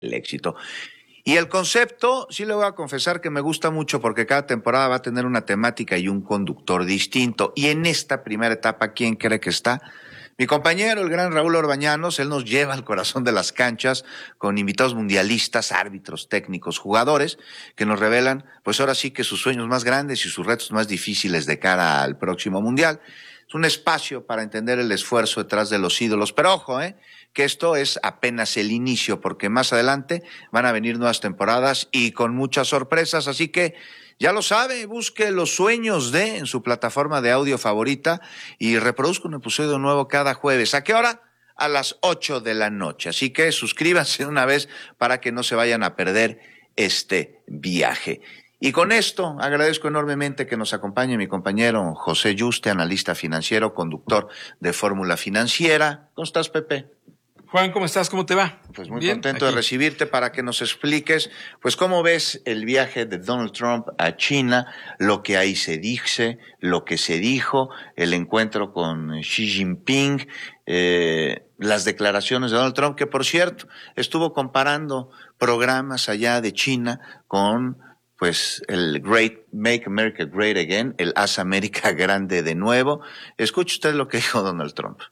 el éxito. Y el concepto, sí le voy a confesar que me gusta mucho porque cada temporada va a tener una temática y un conductor distinto. Y en esta primera etapa, ¿quién cree que está? Mi compañero, el gran Raúl Orbañanos. Él nos lleva al corazón de las canchas con invitados mundialistas, árbitros, técnicos, jugadores, que nos revelan, pues ahora sí que sus sueños más grandes y sus retos más difíciles de cara al próximo Mundial. Es un espacio para entender el esfuerzo detrás de los ídolos. Pero ojo, que esto es apenas el inicio, porque más adelante van a venir nuevas temporadas y con muchas sorpresas, así que ya lo sabe, busque Los Sueños de en su plataforma de audio favorita y reproduzca un episodio nuevo cada jueves. ¿A qué hora? A las 8 de la noche, así que suscríbanse una vez para que no se vayan a perder este viaje. Y con esto agradezco enormemente que nos acompañe mi compañero José Yuste, analista financiero, conductor de Fórmula Financiera. ¿Cómo estás, Pepe? Juan, ¿cómo estás? ¿Cómo te va? Pues muy bien, contento de recibirte para que nos expliques, pues, cómo ves el viaje de Donald Trump a China, lo que ahí se dice, lo que se dijo, el encuentro con Xi Jinping, las declaraciones de Donald Trump, que por cierto, estuvo comparando programas allá de China con, pues, el Make America Great Again, el Haz América Grande de nuevo. Escuche usted lo que dijo Donald Trump.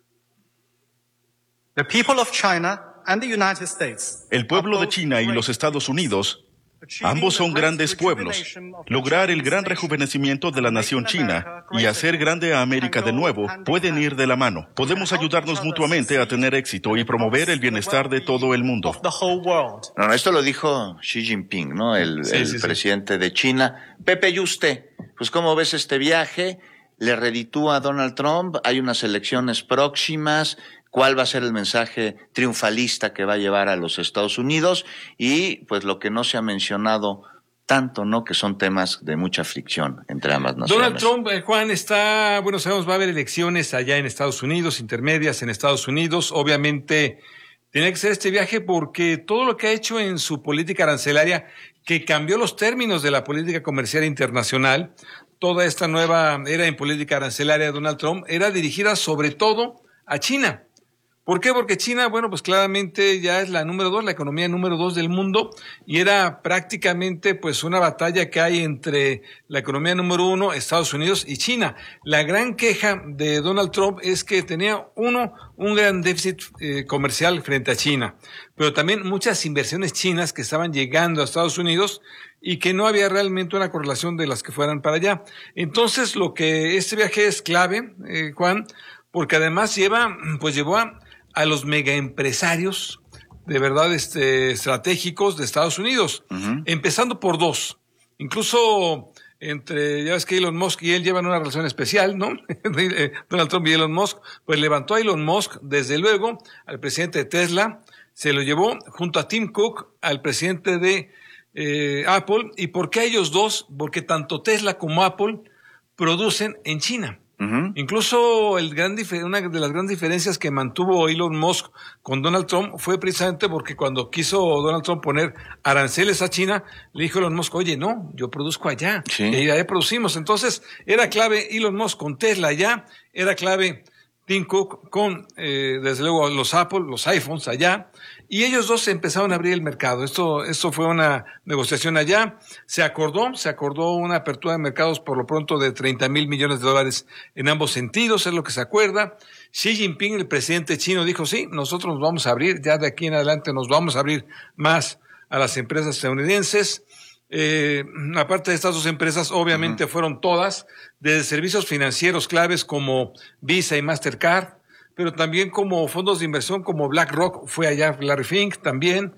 El pueblo de China y los Estados Unidos, ambos son grandes pueblos. Lograr el gran rejuvenecimiento de la nación china y hacer grande a América de nuevo pueden ir de la mano. Podemos ayudarnos mutuamente a tener éxito y promover el bienestar de todo el mundo. No, esto lo dijo Xi Jinping, ¿no? El presidente de China. Pepe, ¿y usted? Pues, ¿cómo ves este viaje? ¿Le reditúa a Donald Trump? Hay unas elecciones próximas. ¿Cuál va a ser el mensaje triunfalista que va a llevar a los Estados Unidos? Y pues lo que no se ha mencionado tanto, ¿no? Que son temas de mucha fricción entre ambas naciones. Donald Trump, Juan, sabemos, va a haber elecciones allá en Estados Unidos, intermedias en Estados Unidos. Obviamente tiene que ser este viaje porque todo lo que ha hecho en su política arancelaria, que cambió los términos de la política comercial internacional, toda esta nueva era en política arancelaria de Donald Trump era dirigida sobre todo a China. ¿Por qué? Porque China, pues claramente ya es la número 2, la economía número 2 del mundo, y era prácticamente pues una batalla que hay entre la economía número 1, Estados Unidos, y China. La gran queja de Donald Trump es que tenía un gran déficit comercial frente a China, pero también muchas inversiones chinas que estaban llegando a Estados Unidos y que no había realmente una correlación de las que fueran para allá. Entonces, este viaje es clave, Juan, porque además llevó a los megaempresarios de verdad estratégicos de Estados Unidos, empezando por dos. Incluso ya ves que Elon Musk y él llevan una relación especial, ¿no? Donald Trump y Elon Musk, pues levantó a Elon Musk, desde luego, al presidente de Tesla, se lo llevó junto a Tim Cook, al presidente de Apple. ¿Y por qué ellos dos? Porque tanto Tesla como Apple producen en China. Incluso una de las grandes diferencias que mantuvo Elon Musk con Donald Trump fue precisamente porque cuando quiso Donald Trump poner aranceles a China, le dijo Elon Musk, oye, no, yo produzco allá, y allá producimos. Entonces, era clave Elon Musk con Tesla allá, era clave Tim Cook con, desde luego, los Apple, los iPhones allá, y ellos dos empezaron a abrir el mercado. Esto fue una negociación allá. Se acordó una apertura de mercados por lo pronto de $30,000 millones en ambos sentidos, es lo que se acuerda. Xi Jinping, el presidente chino, dijo, sí, nosotros nos vamos a abrir, ya de aquí en adelante nos vamos a abrir más a las empresas estadounidenses. Aparte de estas dos empresas, obviamente fueron todas, desde servicios financieros claves como Visa y Mastercard, pero también como fondos de inversión como BlackRock, fue allá Larry Fink también,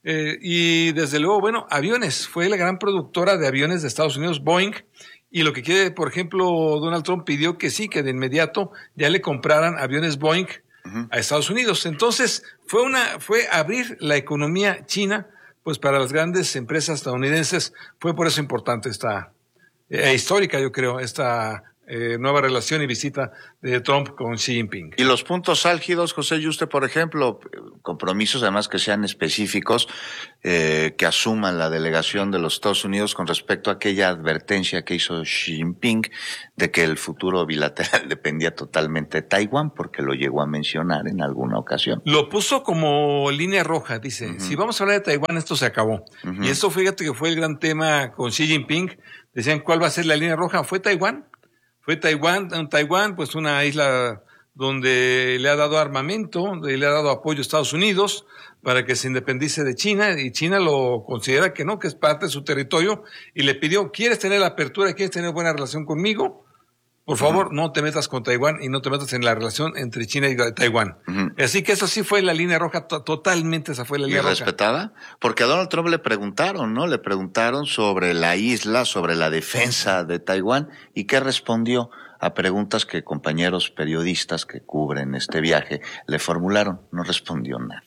y desde luego, aviones, fue la gran productora de aviones de Estados Unidos, Boeing, y lo que quiere, por ejemplo, Donald Trump pidió que sí, que de inmediato ya le compraran aviones Boeing a Estados Unidos. Entonces, fue abrir la economía china, pues para las grandes empresas estadounidenses. Fue por eso importante histórica, yo creo, esta nueva relación y visita de Trump con Xi Jinping. Y los puntos álgidos, José Yuste, por ejemplo, compromisos además que sean específicos, que asuman la delegación de los Estados Unidos con respecto a aquella advertencia que hizo Xi Jinping de que el futuro bilateral dependía totalmente de Taiwán, porque lo llegó a mencionar en alguna ocasión. Lo puso como línea roja, dice, si vamos a hablar de Taiwán, esto se acabó. Y eso, fíjate que fue el gran tema con Xi Jinping. Decían, ¿cuál va a ser la línea roja? ¿Fue Taiwán? Fue Taiwán, pues una isla donde le ha dado armamento, le ha dado apoyo a Estados Unidos para que se independice de China, y China lo considera que no, que es parte de su territorio, y le pidió, ¿quieres tener la apertura, quieres tener buena relación conmigo? Por favor, no te metas con Taiwán y no te metas en la relación entre China y Taiwán. Así que eso sí fue la línea roja, totalmente esa fue la línea roja. ¿Y respetada? Porque a Donald Trump le preguntaron, ¿no? Le preguntaron sobre la isla, sobre la defensa de Taiwán, ¿y qué respondió? A preguntas que compañeros periodistas que cubren este viaje le formularon, no respondió nada.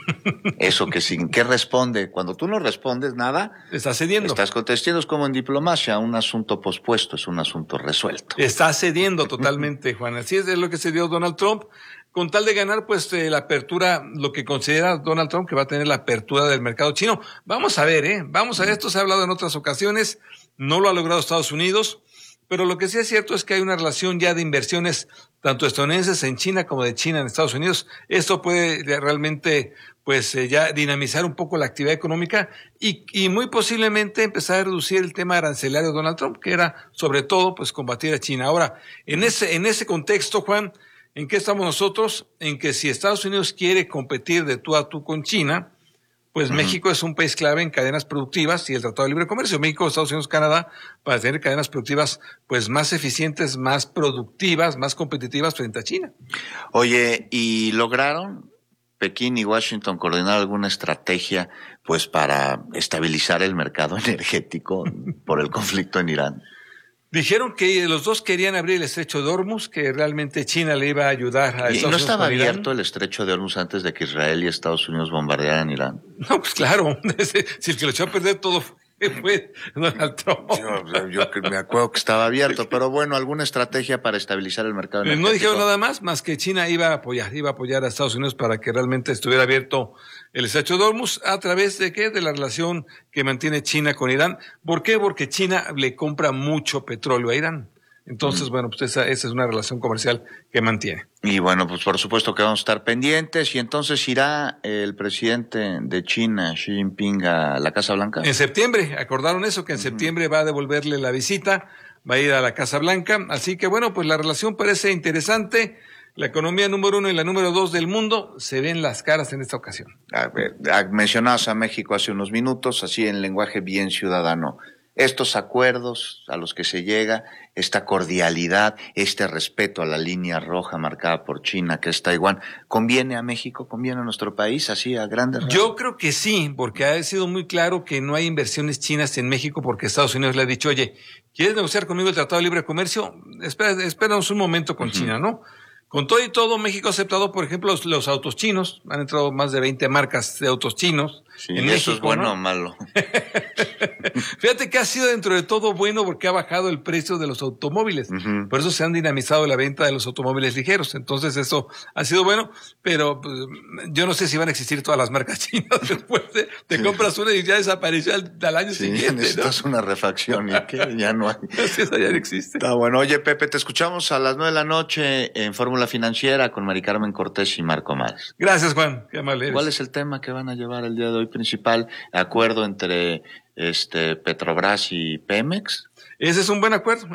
Eso que sin qué responde, cuando tú no respondes nada, está cediendo. Estás contestando, es como en diplomacia, un asunto pospuesto es un asunto resuelto. Está cediendo totalmente, Juan. Así es lo que se dio Donald Trump, con tal de ganar pues la apertura, lo que considera Donald Trump que va a tener la apertura del mercado chino. Vamos a ver, esto se ha hablado en otras ocasiones, no lo ha logrado Estados Unidos. Pero lo que sí es cierto es que hay una relación ya de inversiones tanto estadounidenses en China como de China en Estados Unidos. Esto puede realmente pues ya dinamizar un poco la actividad económica y muy posiblemente empezar a reducir el tema arancelario de Donald Trump, que era sobre todo pues combatir a China. Ahora, en ese contexto, Juan, ¿en qué estamos nosotros? En que si Estados Unidos quiere competir de tú a tú con China, pues México es un país clave en cadenas productivas y el Tratado de Libre Comercio. México, Estados Unidos, Canadá, para tener cadenas productivas pues más eficientes, más productivas, más competitivas frente a China. Oye, ¿y lograron Pekín y Washington coordinar alguna estrategia pues para estabilizar el mercado energético por el conflicto en Irán? Dijeron que los dos querían abrir el estrecho de Hormuz, que realmente China le iba a ayudar a Estados Unidos. ¿Y no estaba abierto el estrecho de Hormuz antes de que Israel y Estados Unidos bombardearan Irán? No, pues claro, si el que lo echó a perder todo fue Donald Trump. Yo me acuerdo que estaba abierto, pero bueno, alguna estrategia para estabilizar el mercado energético. No dijeron nada más que China iba a apoyar a Estados Unidos para que realmente estuviera abierto el estrecho de Hormuz. ¿A través de qué? De la relación que mantiene China con Irán. ¿Por qué? Porque China le compra mucho petróleo a Irán. Entonces, bueno, pues esa es una relación comercial que mantiene. Y bueno, pues por supuesto que vamos a estar pendientes. ¿Y entonces irá el presidente de China, Xi Jinping, a la Casa Blanca? En septiembre, acordaron eso, que en septiembre va a devolverle la visita, va a ir a la Casa Blanca. Así que bueno, pues la relación parece interesante. La economía número 1 y la número 2 del mundo se ven las caras en esta ocasión. Mencionabas a México hace unos minutos, así en lenguaje bien ciudadano. Estos acuerdos a los que se llega, esta cordialidad, este respeto a la línea roja marcada por China, que es Taiwán, ¿conviene a México, conviene a nuestro país, así a grandes rasgos? Yo creo que sí, porque ha sido muy claro que no hay inversiones chinas en México porque Estados Unidos le ha dicho, oye, ¿quieres negociar conmigo el Tratado de Libre Comercio? Espéranos un momento con China, ¿no? Con todo y todo, México ha aceptado, por ejemplo, los autos chinos. Han entrado más de 20 marcas de autos chinos en México. ¿Eso es bueno o malo? Fíjate que ha sido dentro de todo bueno porque ha bajado el precio de los automóviles. Por eso se han dinamizado la venta de los automóviles ligeros. Entonces eso ha sido bueno, pero pues, yo no sé si van a existir todas las marcas chinas después te compras una y ya desapareció al año siguiente. Necesitas una refacción y que ya no hay. Eso ya no existe. Está bueno. Oye, Pepe, te escuchamos a las 9 de la noche en Fórmula Financiera con Mari Carmen Cortés y Marco Máez. Gracias, Juan. Qué amable eres. ¿Cuál es el tema que van a llevar el día de hoy principal? ¿Acuerdo entre Petrobras y Pemex? Ese es un buen acuerdo,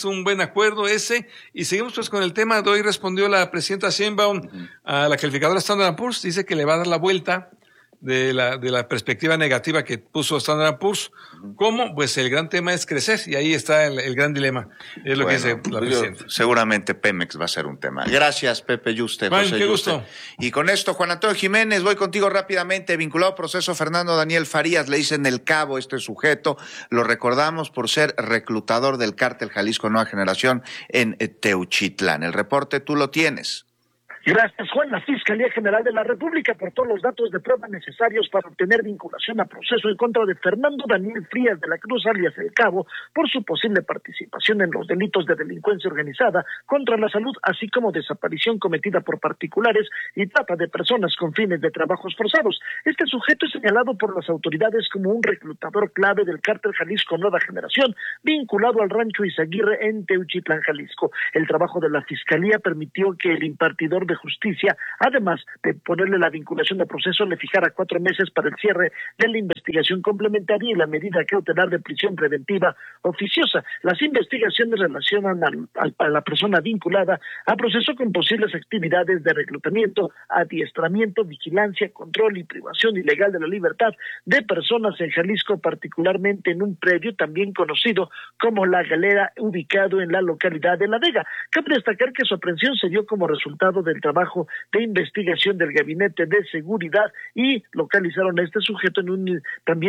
y seguimos pues con el tema de hoy. Respondió la presidenta Sheinbaum a la calificadora Standard & Poor's, dice que le va a dar la vuelta de la perspectiva negativa que puso Standard & Poor's. ¿Cómo? Pues el gran tema es crecer, y ahí está el gran dilema, es lo que dice la presidenta. Seguramente Pemex va a ser un tema. Gracias, Pepe Yuste. Juan, José qué Yuste. gusto. Y con esto, Juan Antonio Jiménez, voy contigo rápidamente. Vinculado a proceso Fernando Daniel Farías, le dicen el Cabo este sujeto. Lo recordamos por ser reclutador del cártel Jalisco Nueva Generación en Teuchitlán. El reporte tú lo tienes. Gracias, Juan. La Fiscalía General de la República aportó los datos de prueba necesarios para obtener vinculación a proceso en contra de Fernando Daniel Frías de la Cruz, alias El Cabo, por su posible participación en los delitos de delincuencia organizada contra la salud, así como desaparición cometida por particulares y trata de personas con fines de trabajos forzados. Este sujeto es señalado por las autoridades como un reclutador clave del cártel Jalisco Nueva Generación, vinculado al rancho Izaguirre en Teuchitlán, Jalisco. El trabajo de la Fiscalía permitió que el impartidor de Justicia, además de ponerle la vinculación de proceso, le fijara 4 meses para el cierre de la investigación complementaria y la medida cautelar de prisión preventiva oficiosa. Las investigaciones relacionan a la persona vinculada a proceso con posibles actividades de reclutamiento, adiestramiento, vigilancia, control y privación ilegal de la libertad de personas en Jalisco, particularmente en un predio también conocido como La Galera, ubicado en la localidad de La Vega. Cabe destacar que su aprehensión se dio como resultado del trabajo de investigación del Gabinete de Seguridad y localizaron a este sujeto en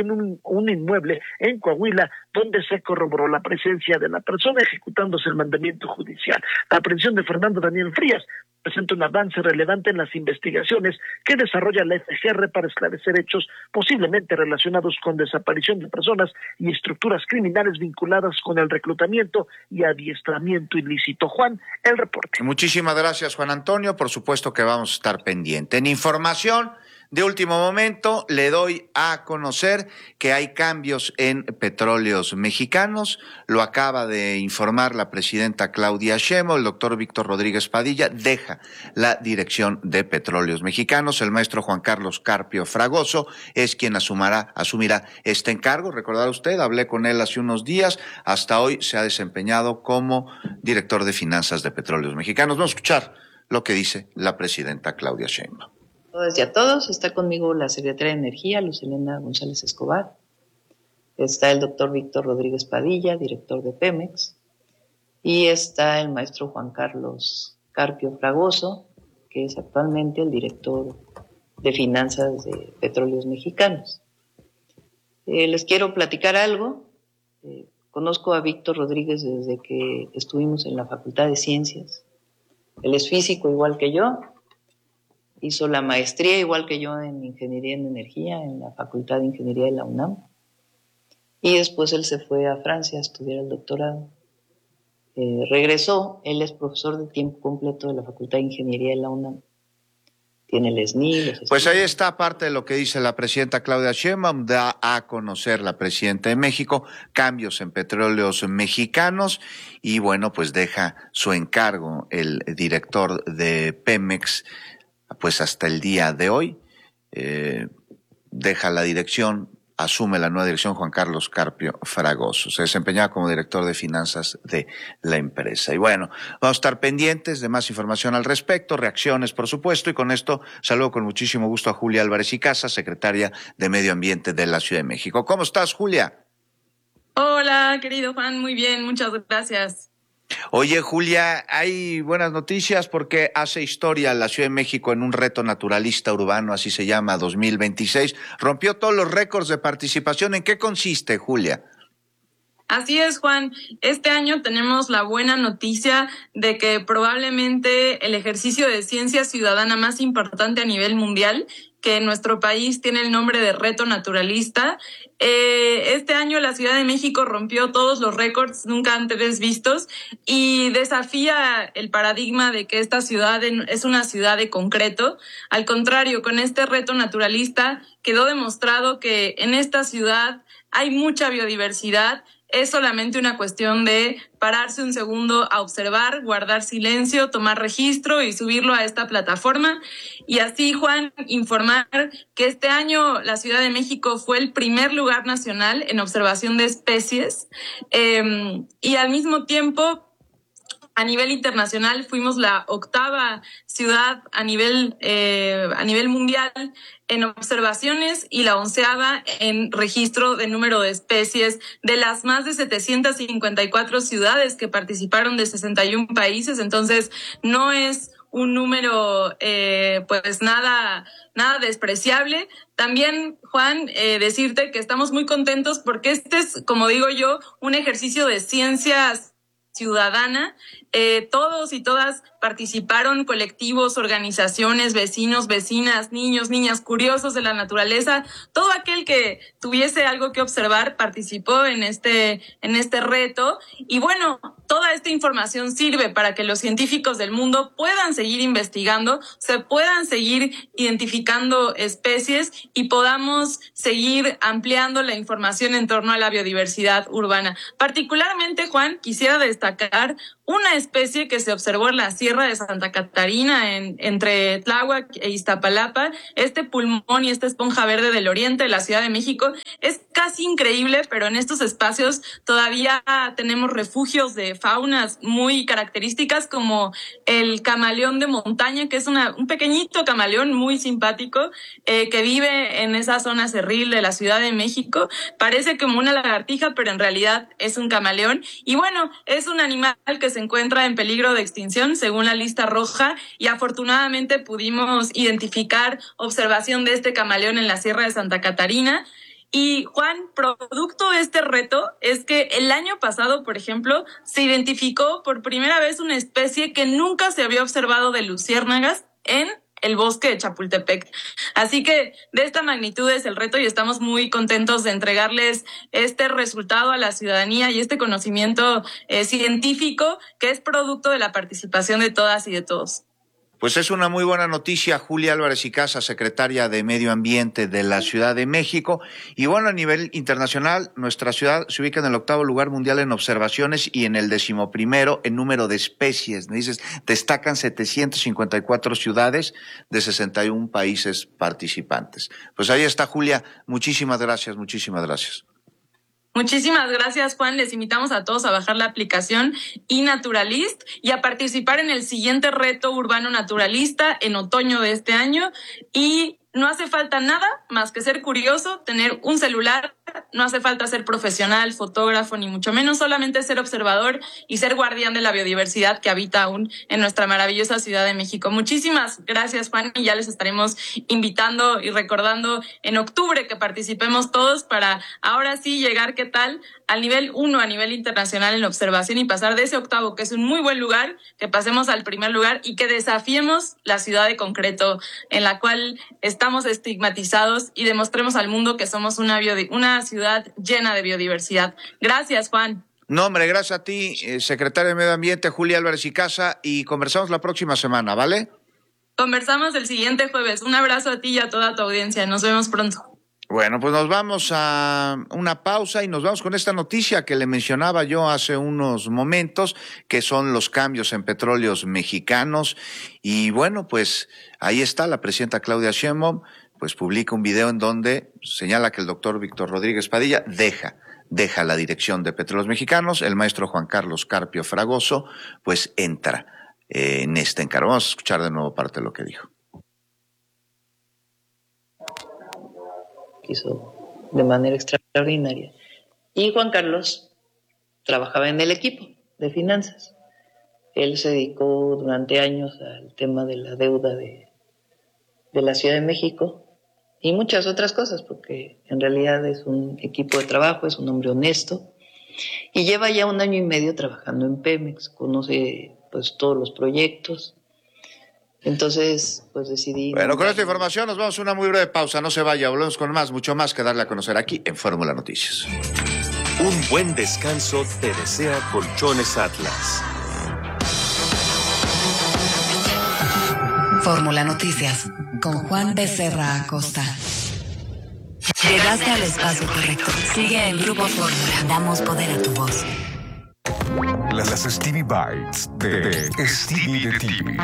un inmueble en Coahuila, donde se corroboró la presencia de la persona ejecutándose el mandamiento judicial. La aprehensión de Fernando Daniel Frías presenta un avance relevante en las investigaciones que desarrolla la FGR para esclarecer hechos posiblemente relacionados con desaparición de personas y estructuras criminales vinculadas con el reclutamiento y adiestramiento ilícito. Juan, el reporte. Muchísimas gracias, Juan Antonio. Por supuesto que vamos a estar pendientes. En información de último momento, le doy a conocer que hay cambios en Petróleos Mexicanos. Lo acaba de informar la presidenta Claudia Sheinbaum. El doctor Víctor Rodríguez Padilla deja la dirección de Petróleos Mexicanos. El maestro Juan Carlos Carpio Fragoso es quien asumirá este encargo. Recordará usted, hablé con él hace unos días. Hasta hoy se ha desempeñado como director de finanzas de Petróleos Mexicanos. Vamos a escuchar lo que dice la presidenta Claudia Sheinbaum. Todas y a todos, está conmigo la secretaria de Energía, Luz Helena González Escobar, está el doctor Víctor Rodríguez Padilla, director de Pemex, y está el maestro Juan Carlos Carpio Fragoso, que es actualmente el director de finanzas de Petróleos Mexicanos. Les quiero platicar algo. Conozco a Víctor Rodríguez desde que estuvimos en la Facultad de Ciencias. Él es físico igual que yo. Hizo la maestría igual que yo en Ingeniería en Energía en la Facultad de Ingeniería de la UNAM. Y después él se fue a Francia a estudiar el doctorado. Regresó, él es profesor de tiempo completo de la Facultad de Ingeniería de la UNAM. Tiene el SNI. Pues ahí está parte de lo que dice la presidenta Claudia Sheinbaum. Da a conocer la presidenta de México cambios en Petróleos Mexicanos y bueno, pues deja su encargo el director de Pemex. Pues hasta el día de hoy deja la dirección, asume la nueva dirección Juan Carlos Carpio Fragoso. Se desempeñaba como director de finanzas de la empresa. Y bueno, vamos a estar pendientes de más información al respecto, reacciones por supuesto, y con esto saludo con muchísimo gusto a Julia Álvarez y Casa, secretaria de Medio Ambiente de la Ciudad de México. ¿Cómo estás, Julia? Hola, querido Juan, muy bien, muchas gracias. Oye, Julia, hay buenas noticias porque hace historia la Ciudad de México en un reto naturalista urbano, así se llama, 2026. Rompió todos los récords de participación. ¿En qué consiste, Julia? Así es, Juan. Este año tenemos la buena noticia de que probablemente el ejercicio de ciencia ciudadana más importante a nivel mundial, que en nuestro país tiene el nombre de Reto Naturalista. Este año la Ciudad de México rompió todos los récords nunca antes vistos y desafía el paradigma de que esta ciudad es una ciudad de concreto. Al contrario, con este Reto Naturalista quedó demostrado que en esta ciudad hay mucha biodiversidad. Es solamente una cuestión de pararse un segundo a observar, guardar silencio, tomar registro y subirlo a esta plataforma. Y así, Juan, informar que este año la Ciudad de México fue el primer lugar nacional en observación de especies. Y al mismo tiempo, a nivel internacional, fuimos la 8ª ciudad a nivel mundial en observaciones y la 11ª en registro de número de especies de las más de 754 ciudades que participaron de 61 países. Entonces, no es un número pues nada despreciable. También, Juan, decirte que estamos muy contentos porque este es, como digo yo, un ejercicio de ciencias ciudadana. Todos y todas participaron colectivos, organizaciones, vecinos, vecinas, niños, niñas curiosos de la naturaleza. Todo aquel que tuviese algo que observar participó en este reto. Y bueno, toda esta información sirve para que los científicos del mundo puedan seguir investigando, se puedan seguir identificando especies y podamos seguir ampliando la información en torno a la biodiversidad urbana. Particularmente, Juan, quisiera destacar una especie que se observó en la Sierra de Santa Catarina, entre Tláhuac e Iztapalapa. Este pulmón y esta esponja verde del oriente de la Ciudad de México es casi increíble, pero en estos espacios todavía tenemos refugios de faunas muy características, como el camaleón de montaña, que es un pequeñito camaleón muy simpático que vive en esa zona cerril de la Ciudad de México. Parece como una lagartija, pero en realidad es un camaleón. Y bueno, es un animal que se encuentra en peligro de extinción según la lista roja, y afortunadamente pudimos identificar observación de este camaleón en la Sierra de Santa Catarina. Y Juan, producto de este reto es que el año pasado, por ejemplo, se identificó por primera vez una especie que nunca se había observado de luciérnagas en el bosque de Chapultepec. Así que de esta magnitud es el reto y estamos muy contentos de entregarles este resultado a la ciudadanía y este conocimiento científico que es producto de la participación de todas y de todos. Pues es una muy buena noticia, Julia Álvarez y Casa, secretaria de Medio Ambiente de la Ciudad de México. Y bueno, a nivel internacional, nuestra ciudad se ubica en el 8º lugar mundial en observaciones y en el 11º en número de especies. Me dices, destacan 754 ciudades de 61 países participantes. Pues ahí está, Julia. Muchísimas gracias, muchísimas gracias. Muchísimas gracias, Juan. Les invitamos a todos a bajar la aplicación iNaturalist y a participar en el siguiente reto urbano naturalista en otoño de este año. Y no hace falta nada más que ser curioso, tener un celular, no hace falta ser profesional, fotógrafo, ni mucho menos, solamente ser observador y ser guardián de la biodiversidad que habita aún en nuestra maravillosa Ciudad de México. Muchísimas gracias, Juan, y ya les estaremos invitando y recordando en octubre que participemos todos para ahora sí llegar, ¿qué tal?, al nivel 1, a nivel internacional en observación, y pasar de ese 8º, que es un muy buen lugar, que pasemos al primer lugar y que desafiemos la ciudad de concreto en la cual estamos estigmatizados y demostremos al mundo que somos una ciudad llena de biodiversidad. Gracias, Juan. No, hombre, gracias a ti, secretaria de Medio Ambiente, Julia Álvarez y Casa, y conversamos la próxima semana, ¿vale? Conversamos el siguiente jueves. Un abrazo a ti y a toda tu audiencia. Nos vemos pronto. Bueno, pues nos vamos a una pausa y nos vamos con esta noticia que le mencionaba yo hace unos momentos, que son los cambios en Petróleos Mexicanos. Y bueno, pues ahí está la presidenta Claudia Sheinbaum, pues publica un video en donde señala que el doctor Víctor Rodríguez Padilla deja la dirección de Petróleos Mexicanos. El maestro Juan Carlos Carpio Fragoso pues entra en este encargo. Vamos a escuchar de nuevo parte de lo que dijo. Hizo de manera extraordinaria. Y Juan Carlos trabajaba en el equipo de finanzas. Él se dedicó durante años al tema de la deuda de la Ciudad de México y muchas otras cosas, porque en realidad es un equipo de trabajo, es un hombre honesto y lleva ya 1 año y medio trabajando en Pemex, conoce pues todos los proyectos. Entonces, pues decidí... Bueno, con esta información nos vamos a una muy breve pausa. No se vaya, volvemos con mucho más que darle a conocer aquí en Fórmula Noticias. Un buen descanso te desea Colchones Atlas. Fórmula Noticias con Juan Becerra Acosta. Llegaste al espacio correcto. Sigue el Grupo Fórmula. Damos poder a tu voz. Las Stevie Bites de Stevie de TV.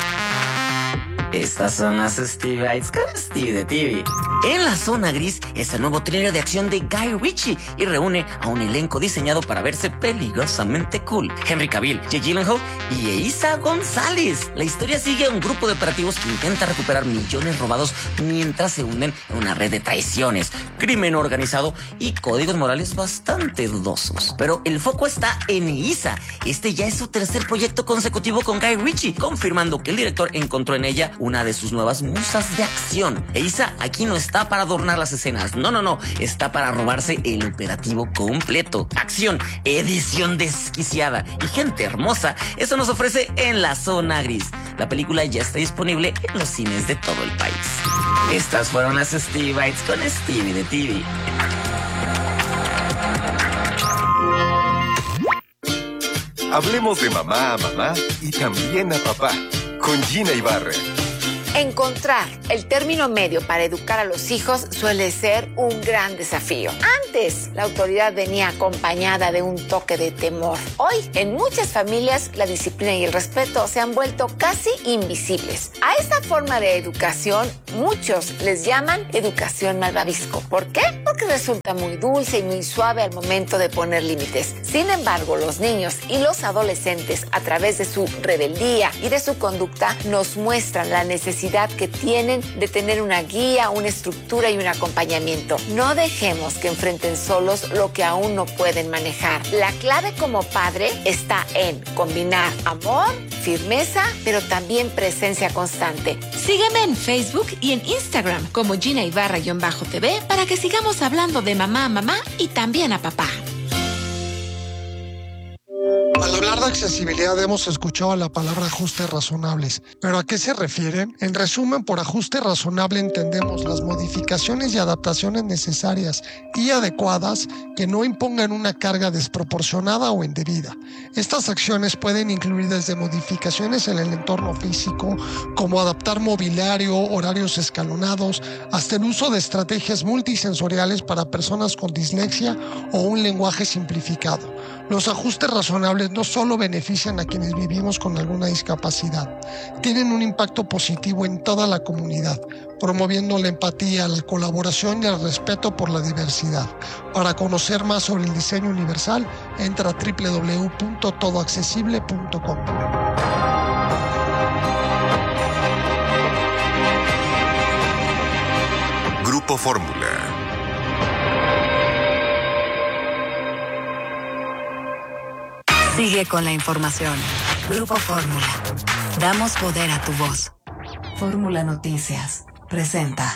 Estas son las Stevie Bites con Stevie de TV. En la zona gris es el nuevo thriller de acción de Guy Ritchie y reúne a un elenco diseñado para verse peligrosamente cool. Henry Cavill, Jake Gyllenhaal y Eiza González. La historia sigue a un grupo de operativos que intenta recuperar millones robados mientras se hunden en una red de traiciones, crimen organizado y códigos morales bastante dudosos. Pero el foco está en Eiza. Este ya es su 3er proyecto consecutivo con Guy Ritchie, confirmando que el director encontró en ella una de sus nuevas musas de acción. E Isa aquí no está para adornar las escenas, no, está para robarse el operativo completo. Acción, edición desquiciada y gente hermosa, eso nos ofrece En la Zona Gris. La película ya está disponible en los cines de todo el país. Estas fueron las Stevie Bites con Stevie de TV. Hablemos de mamá a mamá y también a papá, con Gina Ibarra. Encontrar el término medio para educar a los hijos suele ser un gran desafío. Antes, la autoridad venía acompañada de un toque de temor. Hoy, en muchas familias, la disciplina y el respeto se han vuelto casi invisibles. A esta forma de educación, muchos les llaman educación malvavisco. ¿Por qué? Porque resulta muy dulce y muy suave al momento de poner límites. Sin embargo, los niños y los adolescentes, a través de su rebeldía y de su conducta, nos muestran la necesidad que tienen de tener una guía, una estructura y un acompañamiento. No dejemos que enfrenten solos lo que aún no pueden manejar. La clave como padre está en combinar amor, firmeza, pero también presencia constante. Sígueme en Facebook y en Instagram como Gina Ibarra-TV para que sigamos hablando de mamá a mamá y también a papá. Al hablar de accesibilidad hemos escuchado la palabra ajustes razonables. ¿Pero a qué se refieren? En resumen, por ajuste razonable entendemos las modificaciones y adaptaciones necesarias y adecuadas que no impongan una carga desproporcionada o indebida. Estas acciones pueden incluir desde modificaciones en el entorno físico, como adaptar mobiliario, horarios escalonados, hasta el uso de estrategias multisensoriales para personas con dislexia o un lenguaje simplificado. Los ajustes razonables no solo benefician a quienes vivimos con alguna discapacidad, tienen un impacto positivo en toda la comunidad, promoviendo la empatía, la colaboración y el respeto por la diversidad. Para conocer más sobre el diseño universal, entra a www.todoaccesible.com. Grupo Fórmula. Sigue con la información. Grupo Fórmula. Damos poder a tu voz. Fórmula Noticias presenta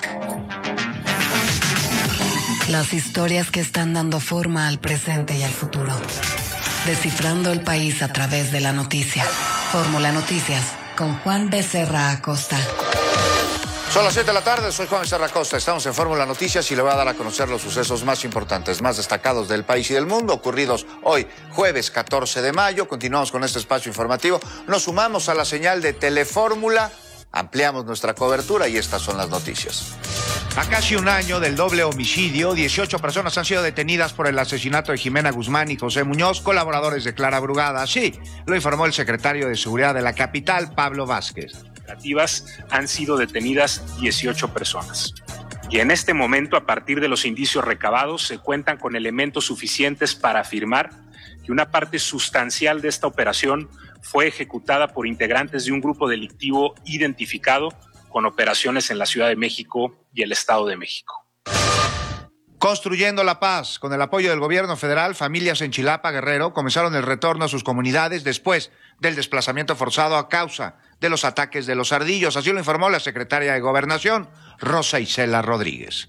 las historias que están dando forma al presente y al futuro. Descifrando el país a través de la noticia. Fórmula Noticias con Juan Becerra Acosta. Son las 7 de la tarde, soy Juan Becerra Acosta. Estamos en Fórmula Noticias y le voy a dar a conocer los sucesos más importantes, más destacados del país y del mundo, ocurridos hoy, jueves 14 de mayo. Continuamos con este espacio informativo. Nos sumamos a la señal de Telefórmula, ampliamos nuestra cobertura y estas son las noticias. A casi un año del doble homicidio, 18 personas han sido detenidas por el asesinato de Jimena Guzmán y José Muñoz, colaboradores de Clara Brugada. Así lo informó el secretario de Seguridad de la capital, Pablo Vázquez. Han sido detenidas 18 personas. Y en este momento, a partir de los indicios recabados, se cuentan con elementos suficientes para afirmar que una parte sustancial de esta operación fue ejecutada por integrantes de un grupo delictivo identificado con operaciones en la Ciudad de México y el Estado de México. Construyendo la paz. Con el apoyo del gobierno federal, familias en Chilapa, Guerrero, comenzaron el retorno a sus comunidades después del desplazamiento forzado a causa de los ataques de los ardillos. Así lo informó la secretaria de Gobernación, Rosa Isela Rodríguez.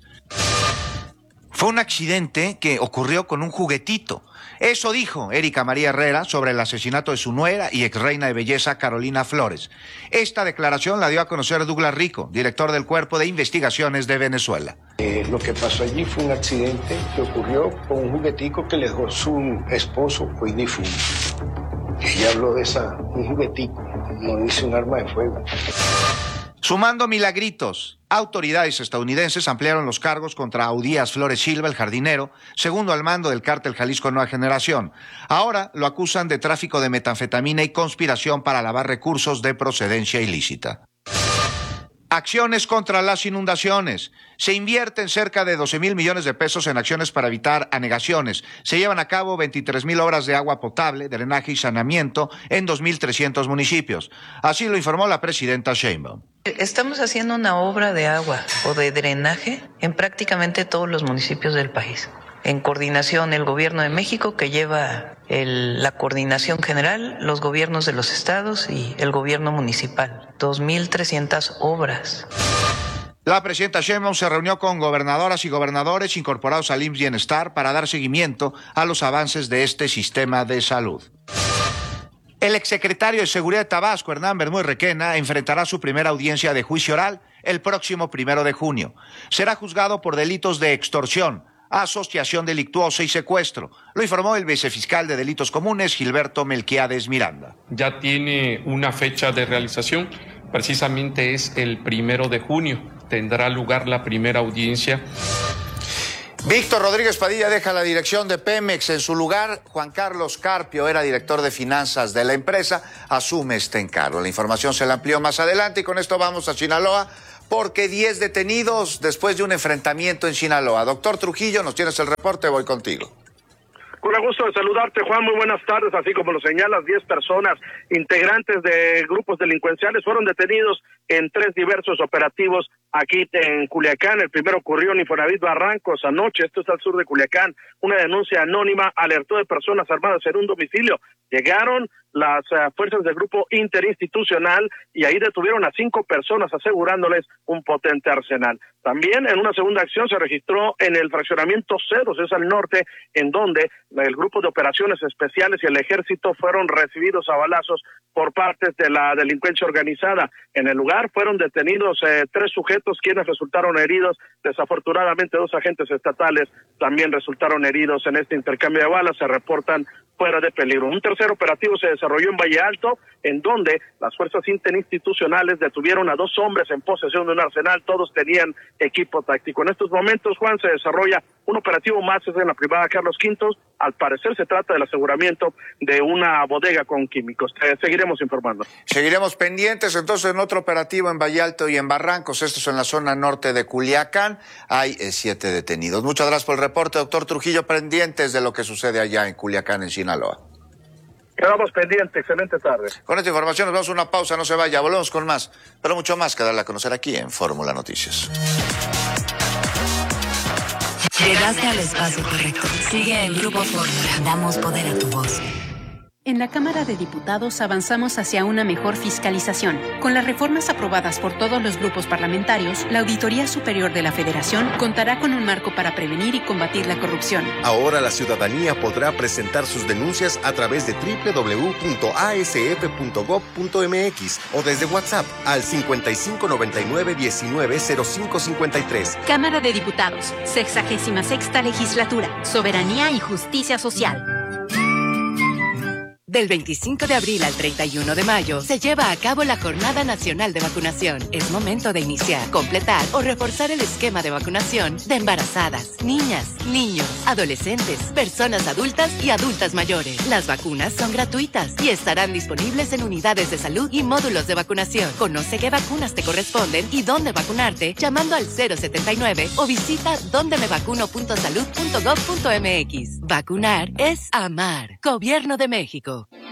Fue un accidente que ocurrió con un juguetito. Eso dijo Erika María Herrera sobre el asesinato de su nuera y exreina de belleza Carolina Flores. Esta declaración la dio a conocer Douglas Rico, director del Cuerpo de Investigaciones de Venezuela. Lo que pasó allí fue un accidente que ocurrió con un juguetico que le dejó su esposo, hoy difunto. Ella habló de un juguetico, no dice un arma de fuego. Sumando milagritos, autoridades estadounidenses ampliaron los cargos contra Audías Flores Silva, el jardinero, segundo al mando del cártel Jalisco Nueva Generación. Ahora lo acusan de tráfico de metanfetamina y conspiración para lavar recursos de procedencia ilícita. Acciones contra las inundaciones. Se invierten cerca de 12,000 millones de pesos en acciones para evitar anegaciones. Se llevan a cabo 23,000 obras de agua potable, drenaje y saneamiento en 2,300 municipios. Así lo informó la presidenta Sheinbaum. Estamos haciendo una obra de agua o de drenaje en prácticamente todos los municipios del país. en coordinación el Gobierno de México, que lleva la coordinación general, los gobiernos de los estados y el gobierno municipal. 2.300 obras. La presidenta Sheinbaum se reunió con gobernadoras y gobernadores incorporados al IMSS Bienestar para dar seguimiento a los avances de este sistema de salud. El exsecretario de Seguridad de Tabasco, Hernán Bermúdez Requena, enfrentará su primera audiencia de juicio oral el próximo 1 de junio. Será juzgado por delitos de extorsión, asociación delictuosa y secuestro. Lo informó el vicefiscal de Delitos Comunes, Gilberto Melquiades Miranda. Ya tiene una fecha de realización, precisamente es el 1 de junio. Tendrá lugar la primera audiencia. Víctor Rodríguez Padilla deja la dirección de Pemex. En su lugar, Juan Carlos Carpio, era director de finanzas de la empresa, asume este encargo. La información se la amplió más adelante y con esto vamos a Sinaloa, porque 10 detenidos después de un enfrentamiento en Sinaloa. Doctor Trujillo, nos tienes el reporte, voy contigo. Con el gusto de saludarte, Juan, muy buenas tardes. Así como lo señalas, 10 personas integrantes de grupos delincuenciales fueron detenidos en 3 diversos operativos aquí en Culiacán. El primero ocurrió en Infonavit Barrancos anoche, esto es al sur de Culiacán. Una denuncia anónima alertó de personas armadas en un domicilio. Llegaron las fuerzas del grupo interinstitucional y ahí detuvieron a 5 personas asegurándoles un potente arsenal. También en una segunda acción se registró en el fraccionamiento Ceros, es al norte, en donde el grupo de operaciones especiales y el ejército fueron recibidos a balazos por parte de la delincuencia organizada. En el lugar fueron detenidos 3 sujetos quienes resultaron heridos. Desafortunadamente 2 agentes estatales también resultaron heridos en este intercambio de balas, se reportan fuera de peligro. Un tercer operativo se desarrolló en Valle Alto, en donde las fuerzas interinstitucionales detuvieron a 2 hombres en posesión de un arsenal, todos tenían equipo táctico. En estos momentos, Juan, se desarrolla un operativo más, es en la privada Carlos V, al parecer se trata del aseguramiento de una bodega con químicos. Seguiremos informando. Seguiremos pendientes, entonces en otro operativo en Valle Alto y en Barrancos, esto es en la zona norte de Culiacán, hay 7 detenidos. Muchas gracias por el reporte, doctor Trujillo, pendientes de lo que sucede allá en Culiacán, en Sinaloa. Quedamos pendientes, excelente tarde. Con esta información nos vamos a una pausa, no se vaya, volvemos con más, pero mucho más que darle a conocer aquí en Fórmula Noticias. Llegaste al espacio correcto. Sigue en Grupo Fórmula. Damos poder a tu voz. En la Cámara de Diputados avanzamos hacia una mejor fiscalización. Con las reformas aprobadas por todos los grupos parlamentarios, la Auditoría Superior de la Federación contará con un marco para prevenir y combatir la corrupción. Ahora la ciudadanía podrá presentar sus denuncias a través de www.asf.gov.mx o desde WhatsApp al 5599-190553. Cámara de Diputados, 66ª Legislatura, Soberanía y Justicia Social. Del 25 de abril al 31 de mayo se lleva a cabo la Jornada Nacional de Vacunación. Es momento de iniciar, completar o reforzar el esquema de vacunación de embarazadas, niñas, niños, adolescentes, personas adultas y adultas mayores. Las vacunas son gratuitas y estarán disponibles en unidades de salud y módulos de vacunación. Conoce qué vacunas te corresponden y dónde vacunarte llamando al 079 o visita dondemevacuno.salud.gov.mx. Vacunar es amar. Gobierno de México.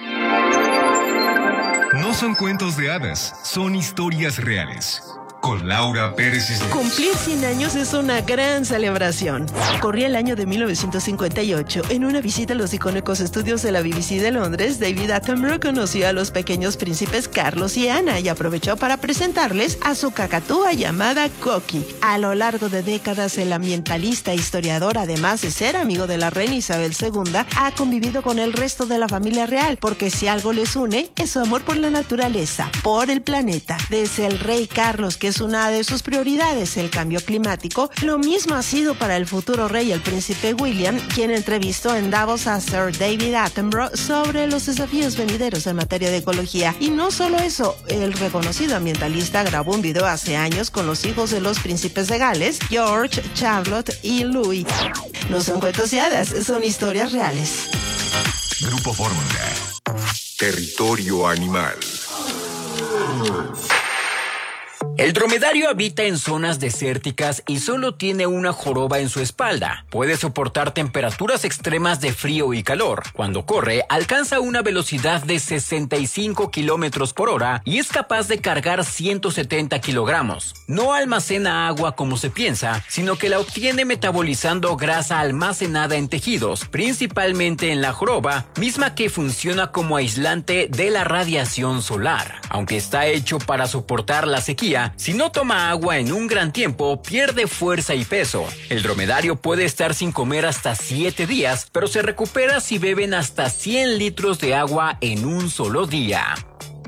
No son cuentos de hadas, son historias reales. Con Laura Pérez Cisneros. Cumplir 100 años es una gran celebración. Corría el año de 1958. En una visita a los icónicos estudios de la BBC de Londres, David Attenborough conoció a los pequeños príncipes Carlos y Ana y aprovechó para presentarles a su cacatúa llamada Coqui. A lo largo de décadas, el ambientalista e historiador, además de ser amigo de la reina Isabel II, ha convivido con el resto de la familia real, porque si algo les une, es su amor por la naturaleza, por el planeta. Desde el rey Carlos, que es una de sus prioridades, el cambio climático, lo mismo ha sido para el futuro rey, el príncipe William, quien entrevistó en Davos a Sir David Attenborough sobre los desafíos venideros en materia de ecología. Y no solo eso, el reconocido ambientalista grabó un video hace años con los hijos de los príncipes de Gales, George, Charlotte y Louis. No son cuentos de hadas, son historias reales. Grupo Fórmula. Territorio Animal. El dromedario habita en zonas desérticas y solo tiene una joroba en su espalda. Puede soportar temperaturas extremas de frío y calor. Cuando corre, alcanza una velocidad de 65 kilómetros por hora y es capaz de cargar 170 kilogramos. No almacena agua como se piensa, sino que la obtiene metabolizando grasa almacenada en tejidos, principalmente en la joroba, misma que funciona como aislante de la radiación solar. Aunque está hecho para soportar la sequía, si no toma agua en un gran tiempo, pierde fuerza y peso. El dromedario puede estar sin comer hasta 7 días, pero se recupera si beben hasta 100 litros de agua en un solo día.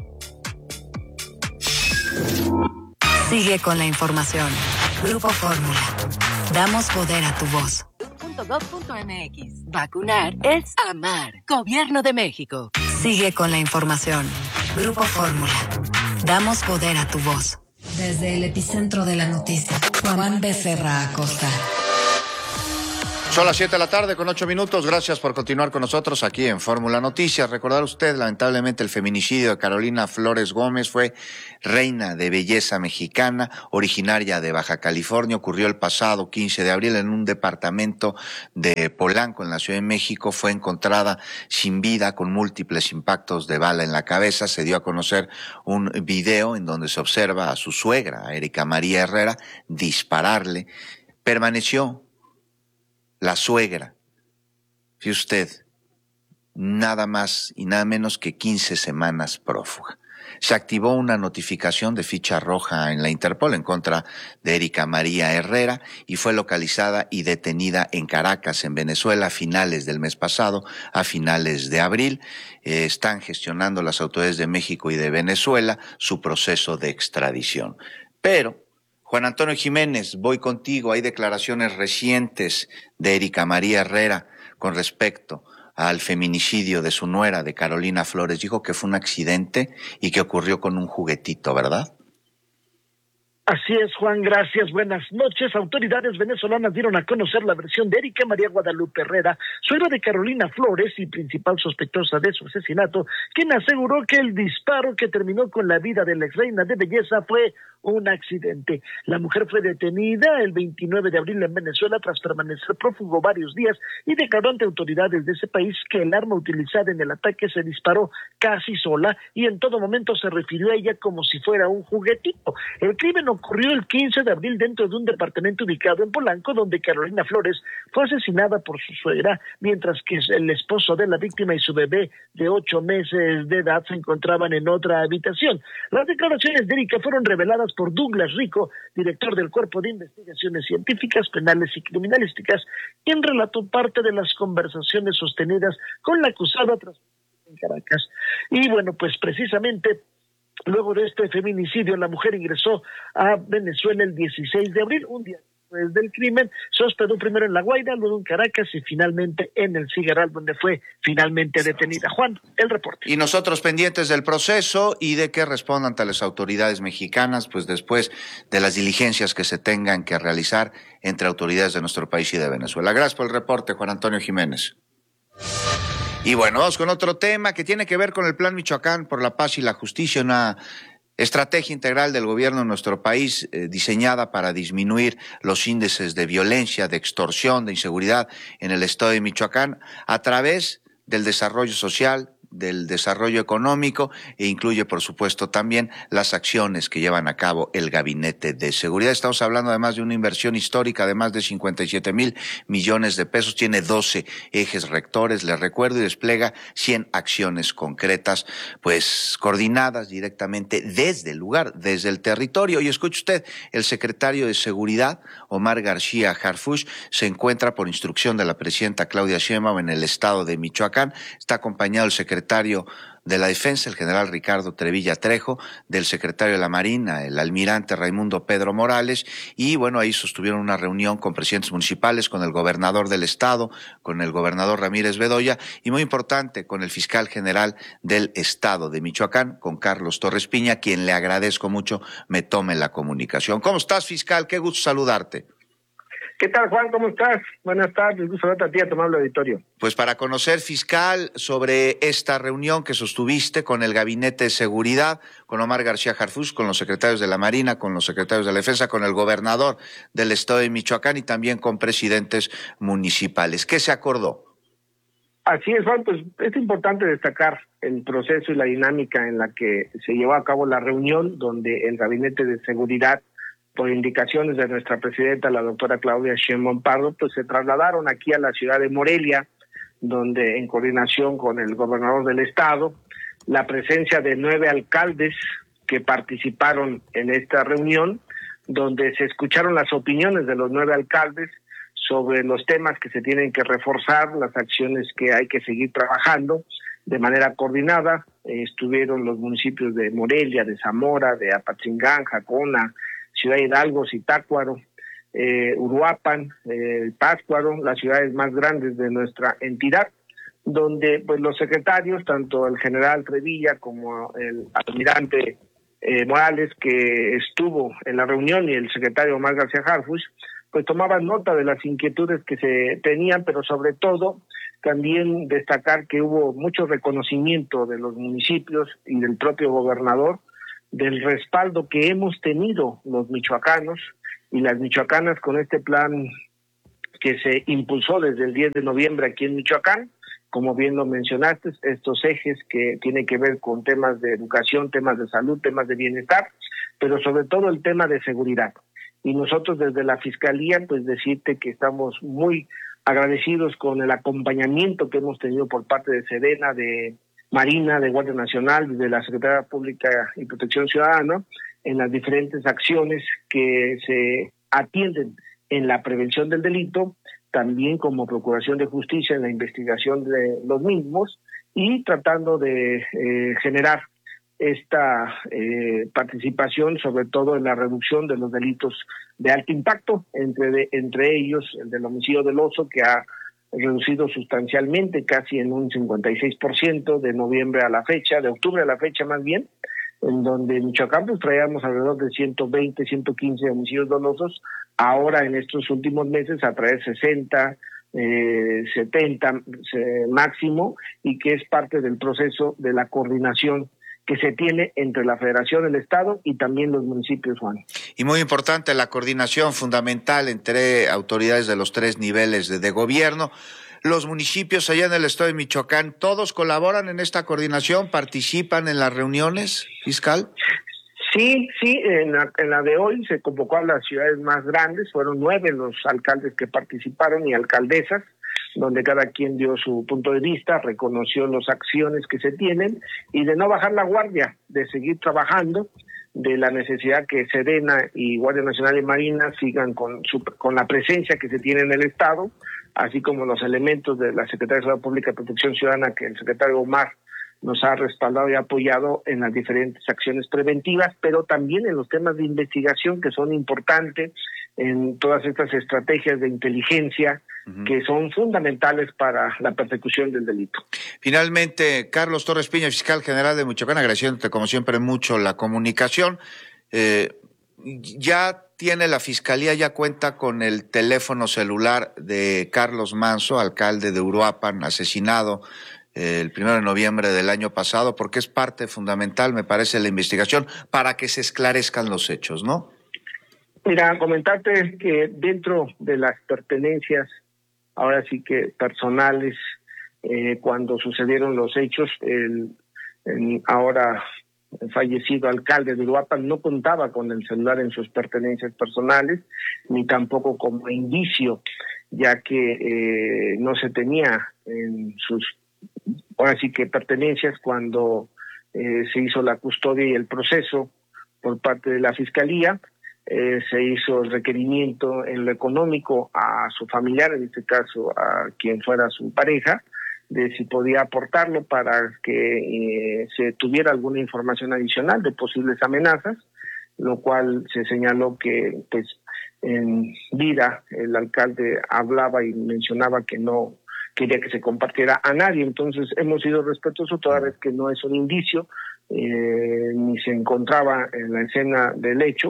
Sigue con la información. Grupo Fórmula. Damos poder a tu voz. .gov.mx. Vacunar es amar. Gobierno de México. Sigue con la información. Grupo Fórmula. Damos poder a tu voz. Desde el epicentro de la noticia, Juan Becerra Acosta. Son las 7 de la tarde con 8 minutos. Gracias por continuar con nosotros aquí en Fórmula Noticias. Recordar usted, lamentablemente, el feminicidio de Carolina Flores Gómez. Fue reina de belleza mexicana, originaria de Baja California. Ocurrió el pasado 15 de abril en un departamento de Polanco, en la Ciudad de México. Fue encontrada sin vida con múltiples impactos de bala en la cabeza. Se dio a conocer un video en donde se observa a su suegra, Erika María Herrera, dispararle. Permaneció la suegra, fíjese usted, nada más y nada menos que 15 semanas prófuga. Se activó una notificación de ficha roja en la Interpol en contra de Erika María Herrera y fue localizada y detenida en Caracas, en Venezuela, a finales del mes pasado, a finales de abril. Están gestionando las autoridades de México y de Venezuela su proceso de extradición. Pero Juan Antonio Jiménez, voy contigo. Hay declaraciones recientes de Erika María Herrera con respecto al feminicidio de su nuera, de Carolina Flores. Dijo que fue un accidente y que ocurrió con un juguetito, ¿verdad? Así es, Juan, gracias, buenas noches. Autoridades venezolanas dieron a conocer la versión de Erika María Guadalupe Herrera, suegra de Carolina Flores y principal sospechosa de su asesinato, quien aseguró que el disparo que terminó con la vida de la exreina de belleza fue un accidente. La mujer fue detenida el 29 de abril en Venezuela tras permanecer prófugo varios días y declaró ante autoridades de ese país que el arma utilizada en el ataque se disparó casi sola y en todo momento se refirió a ella como si fuera un juguetito. El crimen ocurrió el 15 de abril dentro de un departamento ubicado en Polanco, donde Carolina Flores fue asesinada por su suegra, mientras que el esposo de la víctima y su bebé de 8 meses de edad se encontraban en otra habitación. Las declaraciones de Erika fueron reveladas por Douglas Rico, director del Cuerpo de Investigaciones Científicas, Penales y Criminalísticas, quien relató parte de las conversaciones sostenidas con la acusada tras en Caracas. Y bueno, pues precisamente luego de este feminicidio, la mujer ingresó a Venezuela el 16 de abril, un día después del crimen. Se hospedó primero en La Guaira, luego en Caracas y finalmente en el Figueral, donde fue finalmente detenida. Juan, el reporte. Y nosotros pendientes del proceso y de que respondan ante las autoridades mexicanas, pues después de las diligencias que se tengan que realizar entre autoridades de nuestro país y de Venezuela. Gracias por el reporte, Juan Antonio Jiménez. Y bueno, vamos con otro tema que tiene que ver con el Plan Michoacán por la Paz y la Justicia, una estrategia integral del gobierno de nuestro país diseñada para disminuir los índices de violencia, de extorsión, de inseguridad en el estado de Michoacán a través del desarrollo social, del desarrollo económico e incluye, por supuesto, también las acciones que llevan a cabo el Gabinete de Seguridad. Estamos hablando además de una inversión histórica de más de 57,000 millones de pesos. Tiene 12 ejes rectores, les recuerdo, y despliega 100 acciones concretas, pues coordinadas directamente desde el lugar, desde el territorio. Y escuche usted, el secretario de Seguridad, Omar García Harfuch, se encuentra por instrucción de la presidenta Claudia Sheinbaum en el estado de Michoacán. Está acompañado el secretario de la Defensa, el general Ricardo Trevilla Trejo, del secretario de la Marina, el almirante Raimundo Pedro Morales, y bueno, ahí sostuvieron una reunión con presidentes municipales, con el gobernador del estado, con el gobernador Ramírez Bedoya, y muy importante, con el fiscal general del estado de Michoacán, con Carlos Torres Piña, quien le agradezco mucho me tome la comunicación. ¿Cómo estás, fiscal? Qué gusto saludarte. ¿Qué tal, Juan? ¿Cómo estás? Buenas tardes, gusto verte a ti, a tu amable auditorio. Pues para conocer, fiscal, sobre esta reunión que sostuviste con el Gabinete de Seguridad, con Omar García Harfuch, con los secretarios de la Marina, con los secretarios de la Defensa, con el gobernador del estado de Michoacán y también con presidentes municipales. ¿Qué se acordó? Así es, Juan, pues es importante destacar el proceso y la dinámica en la que se llevó a cabo la reunión, donde el Gabinete de Seguridad, por indicaciones de nuestra presidenta, la doctora Claudia Sheinbaum Pardo, pues se trasladaron aquí a la ciudad de Morelia, donde en coordinación con el gobernador del estado, la presencia de 9 alcaldes que participaron en esta reunión, donde se escucharon las opiniones de los 9 alcaldes sobre los temas que se tienen que reforzar, las acciones que hay que seguir trabajando de manera coordinada. Estuvieron los municipios de Morelia, de Zamora, de Apatzingán, Jacona, Ciudad Hidalgo, Zitácuaro, Uruapan, Pátzcuaro, las ciudades más grandes de nuestra entidad, donde pues los secretarios, tanto el general Trevilla como el almirante Morales, que estuvo en la reunión, y el secretario Omar García Harfuch, pues tomaban nota de las inquietudes que se tenían, pero sobre todo también destacar que hubo mucho reconocimiento de los municipios y del propio gobernador del respaldo que hemos tenido los michoacanos y las michoacanas con este plan que se impulsó desde el 10 de noviembre aquí en Michoacán, como bien lo mencionaste, estos ejes que tienen que ver con temas de educación, temas de salud, temas de bienestar, pero sobre todo el tema de seguridad. Y nosotros desde la Fiscalía, pues decirte que estamos muy agradecidos con el acompañamiento que hemos tenido por parte de Sedena, de Marina, de Guardia Nacional, de la Secretaría Pública y Protección Ciudadana, en las diferentes acciones que se atienden en la prevención del delito, también como Procuración de Justicia en la investigación de los mismos, y tratando de generar esta participación, sobre todo en la reducción de los delitos de alto impacto, entre ellos el del homicidio doloso, que ha reducido sustancialmente, casi en un 56% de noviembre a la fecha, de octubre a la fecha más bien, en donde en Michoacán pues traíamos alrededor de 120, 115 homicidios dolosos, ahora en estos últimos meses a traer 60, 70 máximo, y que es parte del proceso de la coordinación que se tiene entre la Federación, el Estado y también los municipios, Juan. Y muy importante la coordinación fundamental entre autoridades de los 3 niveles de gobierno. Los municipios allá en el estado de Michoacán, ¿todos colaboran en esta coordinación? ¿Participan en las reuniones, fiscal? Sí, en la de hoy se convocó a las ciudades más grandes, fueron 9 los alcaldes que participaron y alcaldesas, donde cada quien dio su punto de vista, reconoció las acciones que se tienen y de no bajar la guardia, de seguir trabajando, de la necesidad que Sedena y Guardia Nacional y Marina sigan con la presencia que se tiene en el Estado, así como los elementos de la Secretaría de Seguridad Pública y Protección Ciudadana que el secretario Omar nos ha respaldado y apoyado en las diferentes acciones preventivas, pero también en los temas de investigación que son importantes, en todas estas estrategias de inteligencia que son fundamentales para la persecución del delito. Finalmente, Carlos Torres Piña, fiscal general de Michoacán, agradeciéndote como siempre mucho la comunicación. Ya tiene la Fiscalía, ya cuenta con el teléfono celular de Carlos Manso, alcalde de Uruapan, asesinado el 1 de noviembre del año pasado, porque es parte fundamental, me parece, de la investigación para que se esclarezcan los hechos, ¿no? Mira, comentarte que dentro de las pertenencias, ahora sí que personales, cuando sucedieron los hechos, el ahora fallecido alcalde de Uruapan no contaba con el celular en sus pertenencias personales, ni tampoco como indicio, ya que no se tenía en sus, ahora sí que pertenencias cuando se hizo la custodia y el proceso por parte de la Fiscalía. Se hizo el requerimiento en lo económico a su familiar, en este caso a quien fuera su pareja, de si podía aportarlo para que se tuviera alguna información adicional de posibles amenazas, lo cual se señaló que pues en vida el alcalde hablaba y mencionaba que no quería que se compartiera a nadie. Entonces hemos sido respetuosos toda vez que no es un indicio, ni se encontraba en la escena del hecho,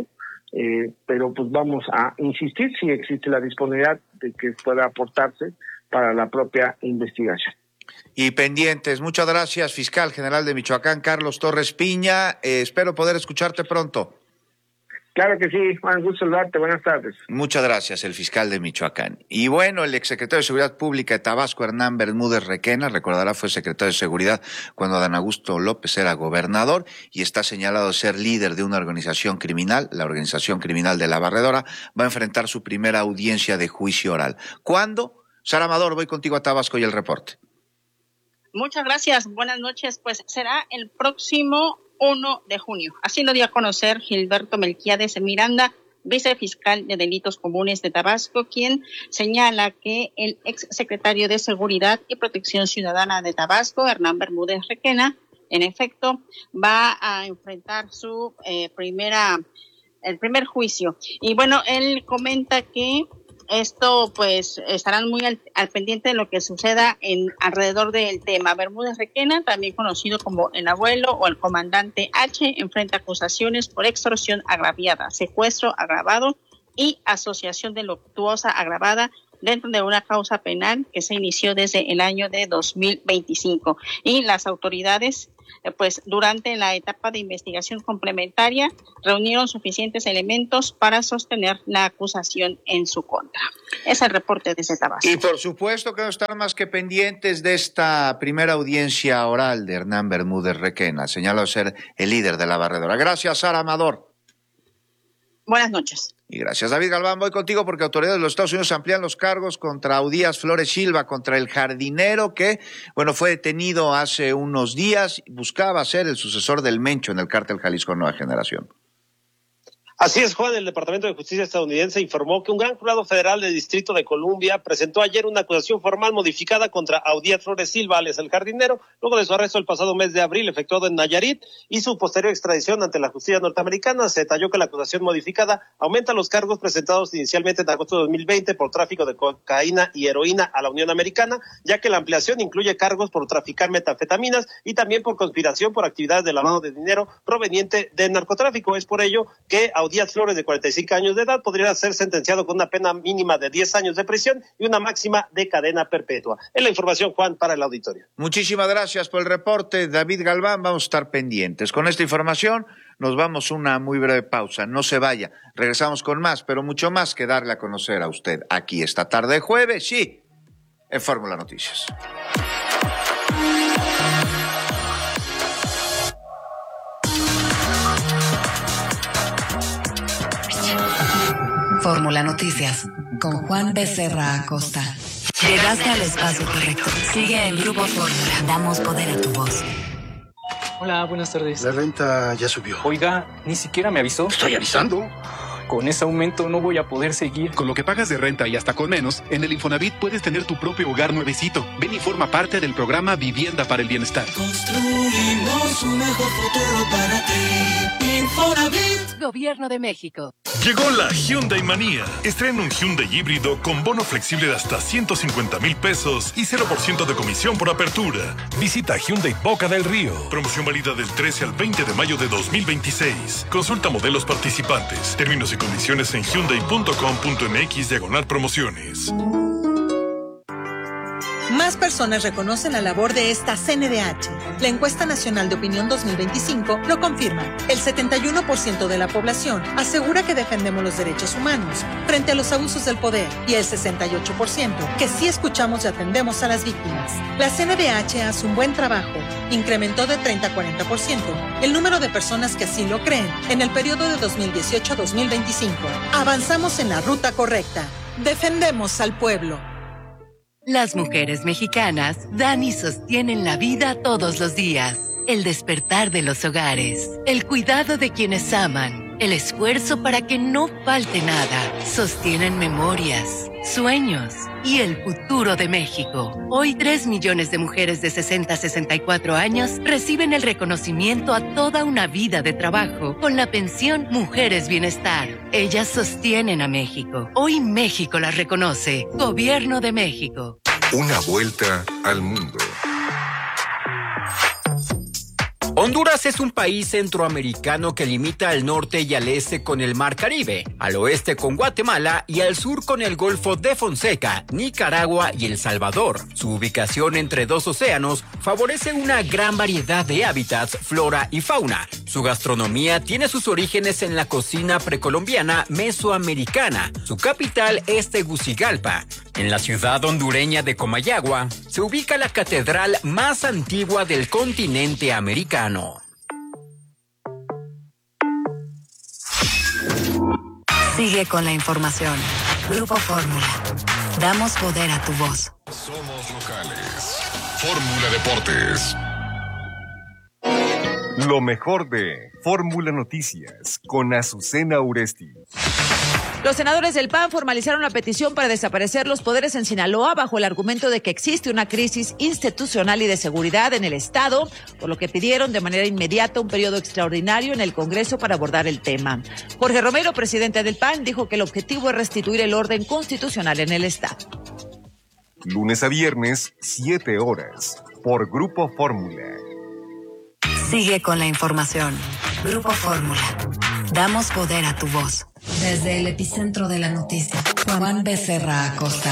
pero pues vamos a insistir si existe la disponibilidad de que pueda aportarse para la propia investigación. Y pendientes. Muchas gracias, fiscal general de Michoacán, Carlos Torres Piña. Espero poder escucharte pronto. Claro que sí, Juan, gusto saludarte. Buenas tardes. Muchas gracias, el fiscal de Michoacán. Y bueno, el exsecretario de Seguridad Pública de Tabasco, Hernán Bermúdez Requena, recordará, fue secretario de Seguridad cuando Adán Augusto López era gobernador y está señalado de ser líder de una organización criminal, la organización criminal de La Barredora, va a enfrentar su primera audiencia de juicio oral. ¿Cuándo? Sara Amador, voy contigo a Tabasco y el reporte. Muchas gracias, buenas noches. Pues será el próximo 1 de junio. Así lo dio a conocer Gilberto Melquiades Miranda, vicefiscal de Delitos Comunes de Tabasco, quien señala que el exsecretario de Seguridad y Protección Ciudadana de Tabasco, Hernán Bermúdez Requena, en efecto, va a enfrentar su el primer juicio. Y bueno, él comenta que esto pues estarán muy al pendiente de lo que suceda alrededor del tema. Bermúdez Requena, también conocido como el abuelo o el comandante H, enfrenta acusaciones por extorsión agraviada, secuestro agravado y asociación delictuosa agravada dentro de una causa penal que se inició desde el año de 2025. Y las autoridades pues durante la etapa de investigación complementaria reunieron suficientes elementos para sostener la acusación en su contra. Es el reporte desde Tabasco. Y por supuesto que no están más que pendientes de esta primera audiencia oral de Hernán Bermúdez Requena, señalado ser el líder de La Barredora. Gracias, Sara Amador. Buenas noches. Y gracias, David Galván. Voy contigo porque autoridades de los Estados Unidos amplían los cargos contra Audías Flores Silva, contra el jardinero que, fue detenido hace unos días. Buscaba ser el sucesor del Mencho en el cártel Jalisco Nueva Generación. Así es, Juan. El Departamento de Justicia estadounidense informó que un gran jurado federal del Distrito de Columbia presentó ayer una acusación formal modificada contra Audías Flores Silva, alias el jardinero, luego de su arresto el pasado mes de abril efectuado en Nayarit y su posterior extradición ante la justicia norteamericana. Se detalló que la acusación modificada aumenta los cargos presentados inicialmente en agosto de 2020 por tráfico de cocaína y heroína a la Unión Americana, ya que la ampliación incluye cargos por traficar metanfetaminas y también por conspiración por actividades de lavado de dinero proveniente del narcotráfico. Es por ello que Audías Flores, de 45 años de edad, podría ser sentenciado con una pena mínima de 10 años de prisión y una máxima de cadena perpetua. Es la información, Juan, para el auditorio. Muchísimas gracias por el reporte, David Galván. Vamos a estar pendientes. Con esta información nos vamos a una muy breve pausa. No se vaya. Regresamos con más, pero mucho más que darle a conocer a usted aquí esta tarde de jueves, sí, en Fórmula Noticias. Fórmula Noticias, con Juan Becerra Acosta. Llegaste al espacio correcto. Sigue en Grupo Fórmula. Damos poder a tu voz. Hola, buenas tardes. La renta ya subió. Oiga, ni siquiera me avisó. Estoy avisando. Con ese aumento no voy a poder seguir. Con lo que pagas de renta y hasta con menos, en el Infonavit puedes tener tu propio hogar nuevecito. Ven y forma parte del programa Vivienda para el Bienestar. Construimos un mejor futuro para ti. Infonavit. Gobierno de México. Llegó la Hyundai Manía. Estrena un Hyundai híbrido con bono flexible de hasta 150,000 pesos y 0% de comisión por apertura. Visita Hyundai Boca del Río. Promoción válida del 13 al 20 de mayo de 2026. Consulta modelos participantes. Términos y condiciones en hyundai.com.mx/promociones. Más personas reconocen la labor de esta CNDH. La encuesta nacional de opinión 2025 lo confirma. El 71% de la población asegura que defendemos los derechos humanos frente a los abusos del poder y el 68% que sí escuchamos y atendemos a las víctimas. La CNDH hace un buen trabajo. Incrementó de 30 a 40% el número de personas que así lo creen en el periodo de 2018 a 2025. Avanzamos en la ruta correcta. Defendemos al pueblo. Las mujeres mexicanas dan y sostienen la vida todos los días. El despertar de los hogares, el cuidado de quienes aman, el esfuerzo para que no falte nada. Sostienen memorias, sueños y el futuro de México. Hoy 3 millones de mujeres de 60 a 64 años reciben el reconocimiento a toda una vida de trabajo con la pensión Mujeres Bienestar. Ellas sostienen a México. Hoy México las reconoce. Gobierno de México. Una vuelta al mundo. Honduras es un país centroamericano que limita al norte y al este con el Mar Caribe, al oeste con Guatemala y al sur con el Golfo de Fonseca, Nicaragua y El Salvador. Su ubicación entre dos océanos favorece una gran variedad de hábitats, flora y fauna. Su gastronomía tiene sus orígenes en la cocina precolombiana mesoamericana. Su capital es Tegucigalpa. En la ciudad hondureña de Comayagua se ubica la catedral más antigua del continente americano. Sigue con la información. Grupo Fórmula. Damos poder a tu voz. Somos locales. Fórmula Deportes. Lo mejor de Fórmula Noticias con Azucena Uresti. Los senadores del PAN formalizaron la petición para desaparecer los poderes en Sinaloa bajo el argumento de que existe una crisis institucional y de seguridad en el Estado, por lo que pidieron de manera inmediata un periodo extraordinario en el Congreso para abordar el tema. Jorge Romero, presidente del PAN, dijo que el objetivo es restituir el orden constitucional en el Estado. Lunes a viernes, 7 horas, por Grupo Fórmula. Sigue con la información. Grupo Fórmula. Damos poder a tu voz. Desde el epicentro de la noticia, Juan Becerra Acosta.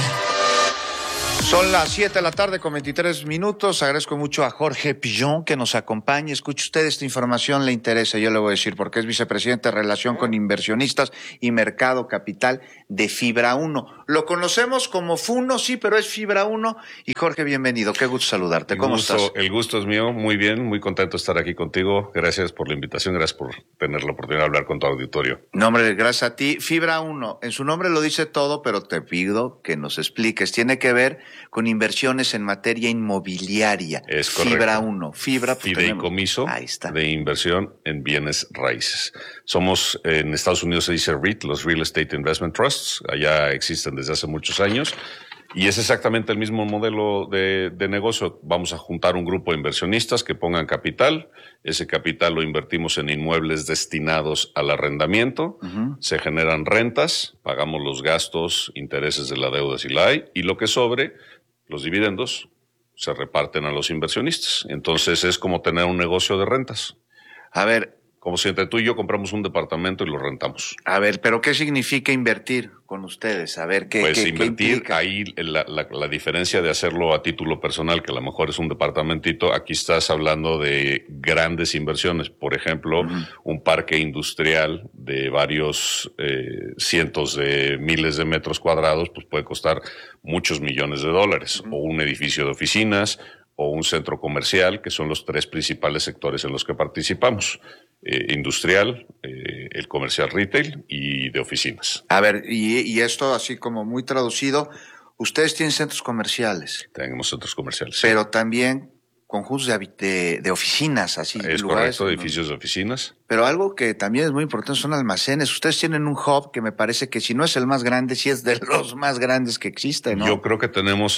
Son las 7 de la tarde con 23 minutos. Agradezco mucho a Jorge Pillón que nos acompañe. Escuche usted esta información, le interesa, yo le voy a decir, porque es vicepresidente de Relación con Inversionistas y Mercado Capital de Fibra 1. Lo conocemos como FUNO, sí, pero es Fibra 1. Y Jorge, bienvenido. Qué gusto saludarte. ¿Cómo estás? El gusto es mío. Muy bien, muy contento de estar aquí contigo. Gracias por la invitación, gracias por tener la oportunidad de hablar con tu auditorio. No, hombre, gracias a ti. Fibra 1, en su nombre lo dice todo, pero te pido que nos expliques. Tiene que ver con inversiones en materia inmobiliaria. Es correcto. Fibra 1. Fibra, pues, fideicomiso de inversión en bienes raíces. Somos, en Estados Unidos se dice REIT, los Real Estate Investment Trusts. Allá existen desde hace muchos años. Y es exactamente el mismo modelo de negocio. Vamos a juntar un grupo de inversionistas que pongan capital. Ese capital lo invertimos en inmuebles destinados al arrendamiento. Se generan rentas, pagamos los gastos, intereses de la deuda si la hay, y lo que sobre, los dividendos, se reparten a los inversionistas. Entonces es como tener un negocio de rentas. A ver, como si entre tú y yo compramos un departamento y lo rentamos. A ver, ¿pero qué significa invertir con ustedes? A ver, ¿qué invertir, implica? ahí la diferencia de hacerlo a título personal, que a lo mejor es un departamentito, aquí estás hablando de grandes inversiones. Por ejemplo, un parque industrial de varios cientos de miles de metros cuadrados, pues puede costar muchos millones de dólares. O un edificio de oficinas, o un centro comercial, que son los tres principales sectores en los que participamos. Industrial, el comercial retail y de oficinas. A ver, y esto así como muy traducido, ustedes tienen centros comerciales. Tenemos centros comerciales. Pero también conjuntos de oficinas, así. Es lugares, correcto, edificios de oficinas. Pero algo que también es muy importante son almacenes. Ustedes tienen un hub que me parece que si no es el más grande, sí es de los más grandes que existen, ¿no? Yo creo que tenemos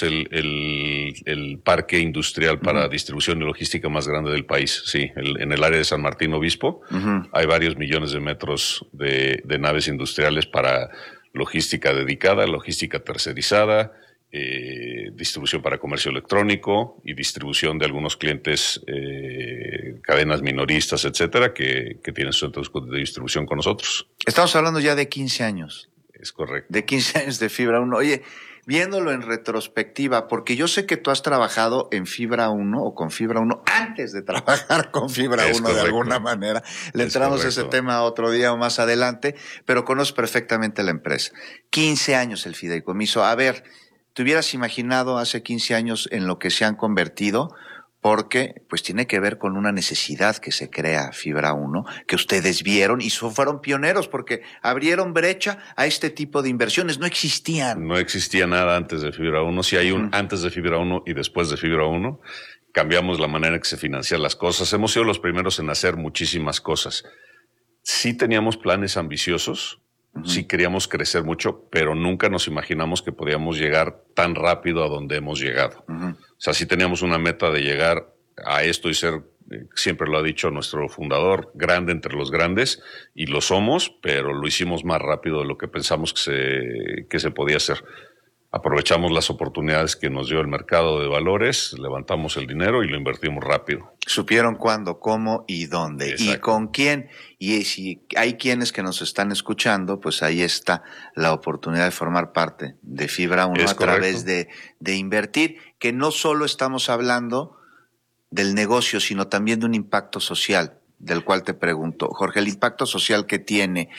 el parque industrial para distribución y logística más grande del país, sí. En el área de San Martín Obispo hay varios millones de metros de naves industriales para logística dedicada, logística tercerizada, distribución para comercio electrónico y distribución de algunos clientes, cadenas minoristas, etcétera, que tienen centros de distribución con nosotros. Estamos hablando ya de 15 años. Es correcto. De 15 años de Fibra 1. Oye, viéndolo en retrospectiva, porque yo sé que tú has trabajado en Fibra 1 o con Fibra 1 antes de trabajar con Fibra 1 de alguna manera. Le entramos a ese tema otro día o más adelante, pero conoces perfectamente la empresa. 15 años el fideicomiso. A ver, ¿te hubieras imaginado hace 15 años en lo que se han convertido? Porque pues tiene que ver con una necesidad que se crea Fibra 1, que ustedes vieron y fueron pioneros porque abrieron brecha a este tipo de inversiones. No existían. No existía nada antes de Fibra 1. Sí hay un antes de Fibra 1 y después de Fibra 1. Cambiamos la manera en que se financian las cosas. Hemos sido los primeros en hacer muchísimas cosas. Sí teníamos planes ambiciosos. Sí queríamos crecer mucho, pero nunca nos imaginamos que podíamos llegar tan rápido a donde hemos llegado. O sea, sí teníamos una meta de llegar a esto y ser, siempre lo ha dicho nuestro fundador, grande entre los grandes, y lo somos, pero lo hicimos más rápido de lo que pensamos que se podía hacer. aprovechamos las oportunidades que nos dio el mercado de valores, levantamos el dinero y lo invertimos rápido. Supieron cuándo, cómo y dónde. Exacto. Y con quién. Y si hay quienes que nos están escuchando, pues ahí está la oportunidad de formar parte de Fibra 1 a través de invertir, que no solo estamos hablando del negocio, sino también de un impacto social, del cual te pregunto, Jorge, el impacto social que tiene,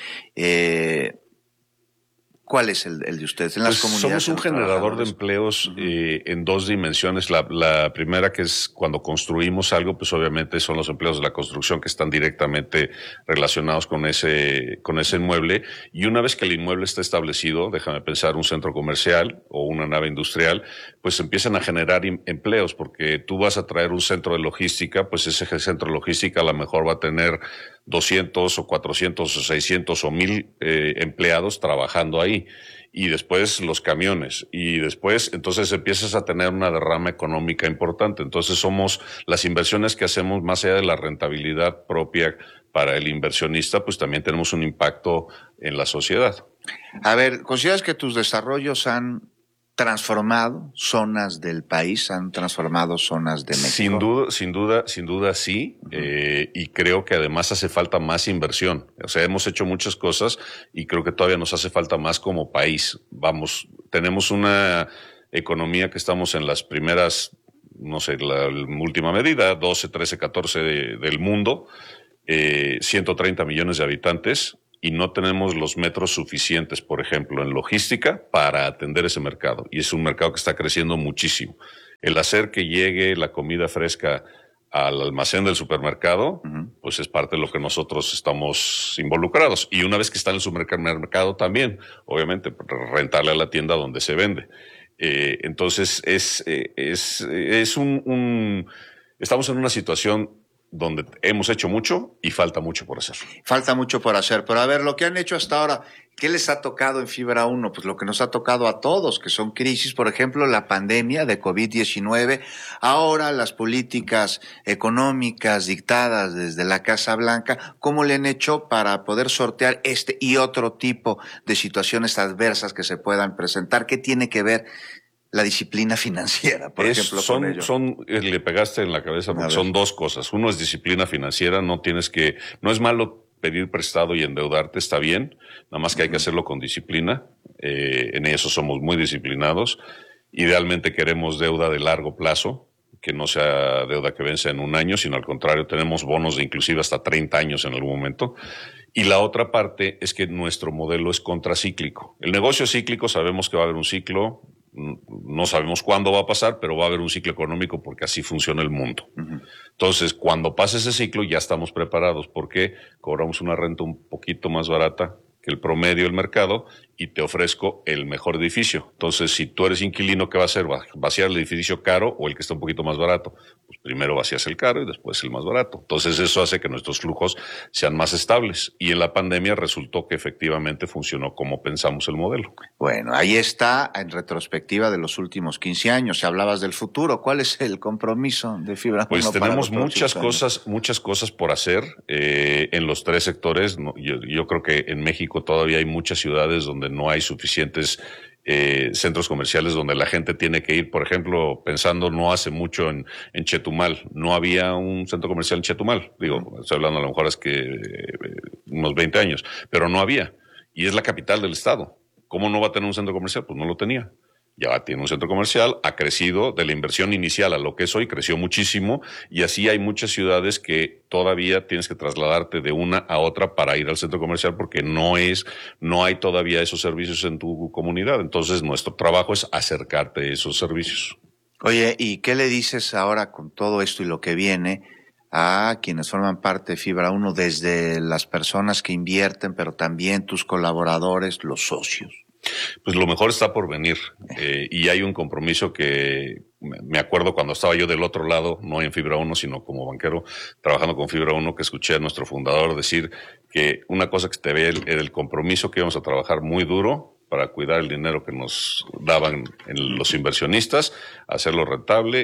¿cuál es el de ustedes en las comunidades? Somos un generador de empleos en dos dimensiones. La primera, que es cuando construimos algo, pues obviamente son los empleos de la construcción que están directamente relacionados con ese inmueble. Y una vez que el inmueble está establecido, déjame pensar, un centro comercial o una nave industrial, pues empiezan a generar empleos, porque tú vas a traer un centro de logística, pues ese centro de logística a lo mejor va a tener 200 o 400 o 600 o 1000 empleados trabajando ahí. Y después los camiones. Y después, entonces empiezas a tener una derrama económica importante. Entonces las inversiones que hacemos, más allá de la rentabilidad propia para el inversionista, pues también tenemos un impacto en la sociedad. A ver, ¿consideras que tus desarrollos han transformado zonas del país, han transformado zonas de México? Sin duda sí, y creo que además hace falta más inversión. O sea, hemos hecho muchas cosas y creo que todavía nos hace falta más como país. Tenemos una economía que estamos en las primeras, no sé, la última medida, 12, 13, 14 del mundo, 130 millones de habitantes. Y no tenemos los metros suficientes, por ejemplo, en logística para atender ese mercado. Y es un mercado que está creciendo muchísimo. El hacer que llegue la comida fresca al almacén del supermercado, pues es parte de lo que nosotros estamos involucrados. Y una vez que está en el supermercado también, obviamente, rentarle a la tienda donde se vende. Entonces, estamos en una situación donde hemos hecho mucho y falta mucho por hacer. Falta mucho por hacer, pero a ver, lo que han hecho hasta ahora, ¿qué les ha tocado en Fibra 1? Pues lo que nos ha tocado a todos, que son crisis, por ejemplo, la pandemia de COVID-19, ahora las políticas económicas dictadas desde la Casa Blanca, ¿cómo le han hecho para poder sortear este y otro tipo de situaciones adversas que se puedan presentar? ¿Qué tiene que ver la disciplina financiera, por ejemplo, con ello? Le pegaste en la cabeza, porque son dos cosas. Uno es disciplina financiera, no es malo pedir prestado y endeudarte, está bien, nada más que hay que hacerlo con disciplina. En eso somos muy disciplinados. Idealmente queremos deuda de largo plazo, que no sea deuda que vence en un año, sino al contrario, tenemos bonos de inclusive hasta 30 años en algún momento. Y la otra parte es que nuestro modelo es contracíclico. El negocio es cíclico, sabemos que va a haber un ciclo, no sabemos cuándo va a pasar, pero va a haber un ciclo económico porque así funciona el mundo. Entonces, cuando pase ese ciclo ya estamos preparados porque cobramos una renta un poquito más barata que el promedio del mercado y te ofrezco el mejor edificio. Entonces, si tú eres inquilino, ¿qué va a hacer? ¿Va a vaciar el edificio caro o el que está un poquito más barato? Pues primero vacías el caro y después el más barato. Entonces, eso hace que nuestros flujos sean más estables. Y en la pandemia resultó que efectivamente funcionó como pensamos el modelo. Bueno, ahí está, en retrospectiva de los últimos 15 años. Hablabas del futuro. ¿Cuál es el compromiso de Fibra 1? Pues tenemos muchas cosas por hacer en los tres sectores. Yo creo que en México todavía hay muchas ciudades donde no hay suficientes centros comerciales donde la gente tiene que ir. Por ejemplo, pensando no hace mucho en Chetumal, no había un centro comercial en Chetumal. Digo, estoy hablando a lo mejor es que unos 20 años, pero no había. Y es la capital del estado. ¿Cómo no va a tener un centro comercial? Pues no lo tenía. Ya tiene un centro comercial, ha crecido de la inversión inicial a lo que es hoy, creció muchísimo, y así hay muchas ciudades que todavía tienes que trasladarte de una a otra para ir al centro comercial porque no hay todavía esos servicios en tu comunidad. Entonces nuestro trabajo es acercarte a esos servicios. Oye, ¿y qué le dices ahora con todo esto y lo que viene a quienes forman parte de Fibra 1, desde las personas que invierten, pero también tus colaboradores, los socios? Pues lo mejor está por venir, y hay un compromiso que me acuerdo cuando estaba yo del otro lado, no en Fibra 1, sino como banquero, trabajando con Fibra 1, que escuché a nuestro fundador decir que una cosa que te ve era el compromiso que íbamos a trabajar muy duro para cuidar el dinero que nos daban los inversionistas, hacerlo rentable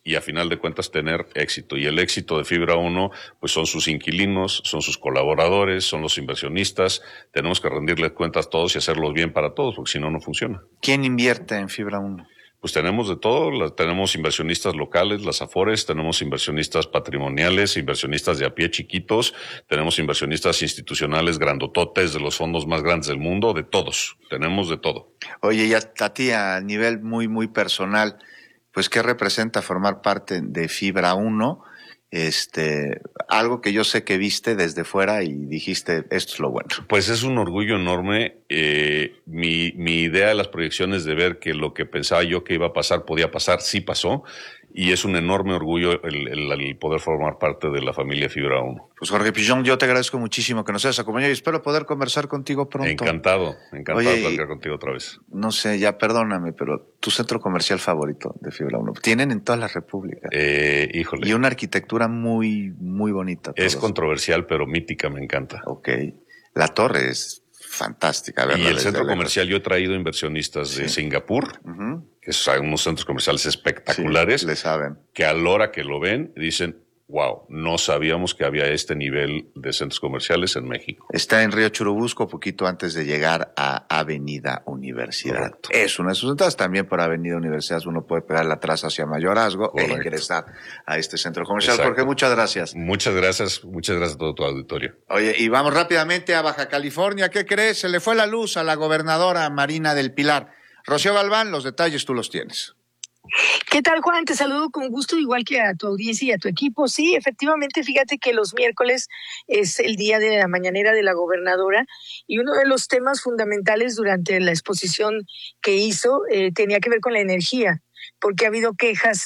y a final de cuentas tener éxito. Y el éxito de Fibra 1 pues son sus inquilinos, son sus colaboradores, son los inversionistas. Tenemos que rendirles cuentas a todos y hacerlos bien para todos, porque si no, no funciona. ¿Quién invierte en Fibra 1? Pues tenemos de todo, tenemos inversionistas locales, las Afores, tenemos inversionistas patrimoniales, inversionistas de a pie chiquitos, tenemos inversionistas institucionales grandototes de los fondos más grandes del mundo, de todos, tenemos de todo. Oye, y a ti a nivel muy, muy personal, pues ¿qué representa formar parte de Fibra 1? Algo que yo sé que viste desde fuera y dijiste, esto es lo bueno. Pues es un orgullo enorme. Mi idea de las proyecciones de ver que lo que pensaba yo que iba a pasar podía pasar, sí pasó. Y es un enorme orgullo el poder formar parte de la familia Fibra 1. Pues Jorge Pillón, yo te agradezco muchísimo que nos hayas acompañado y espero poder conversar contigo pronto. Encantado de platicar contigo otra vez. No sé, ya perdóname, pero tu centro comercial favorito de Fibra 1. Tienen en toda la República. Híjole. Y una arquitectura muy, muy bonita. Es controversial, pero mítica, me encanta. Ok. La torre es fantástica. Y el centro comercial, yo he traído inversionistas de Singapur, que son unos centros comerciales espectaculares, le saben. Que a la hora que lo ven dicen, wow, no sabíamos que había este nivel de centros comerciales en México. Está en Río Churubusco, poquito antes de llegar a Avenida Universidad. Correcto. Es una de sus entradas. También por Avenida Universidad uno puede pegarle atrás hacia Mayorazgo e ingresar a este centro comercial. Exacto. Jorge, muchas gracias. Muchas gracias a todo tu auditorio. Oye, y vamos rápidamente a Baja California. ¿Qué crees? Se le fue la luz a la gobernadora Marina del Pilar. Rocío Galván, los detalles tú los tienes. ¿Qué tal, Juan? Te saludo con gusto, igual que a tu audiencia y a tu equipo. Sí, efectivamente, fíjate que los miércoles es el día de la mañanera de la gobernadora y uno de los temas fundamentales durante la exposición que hizo tenía que ver con la energía, porque ha habido quejas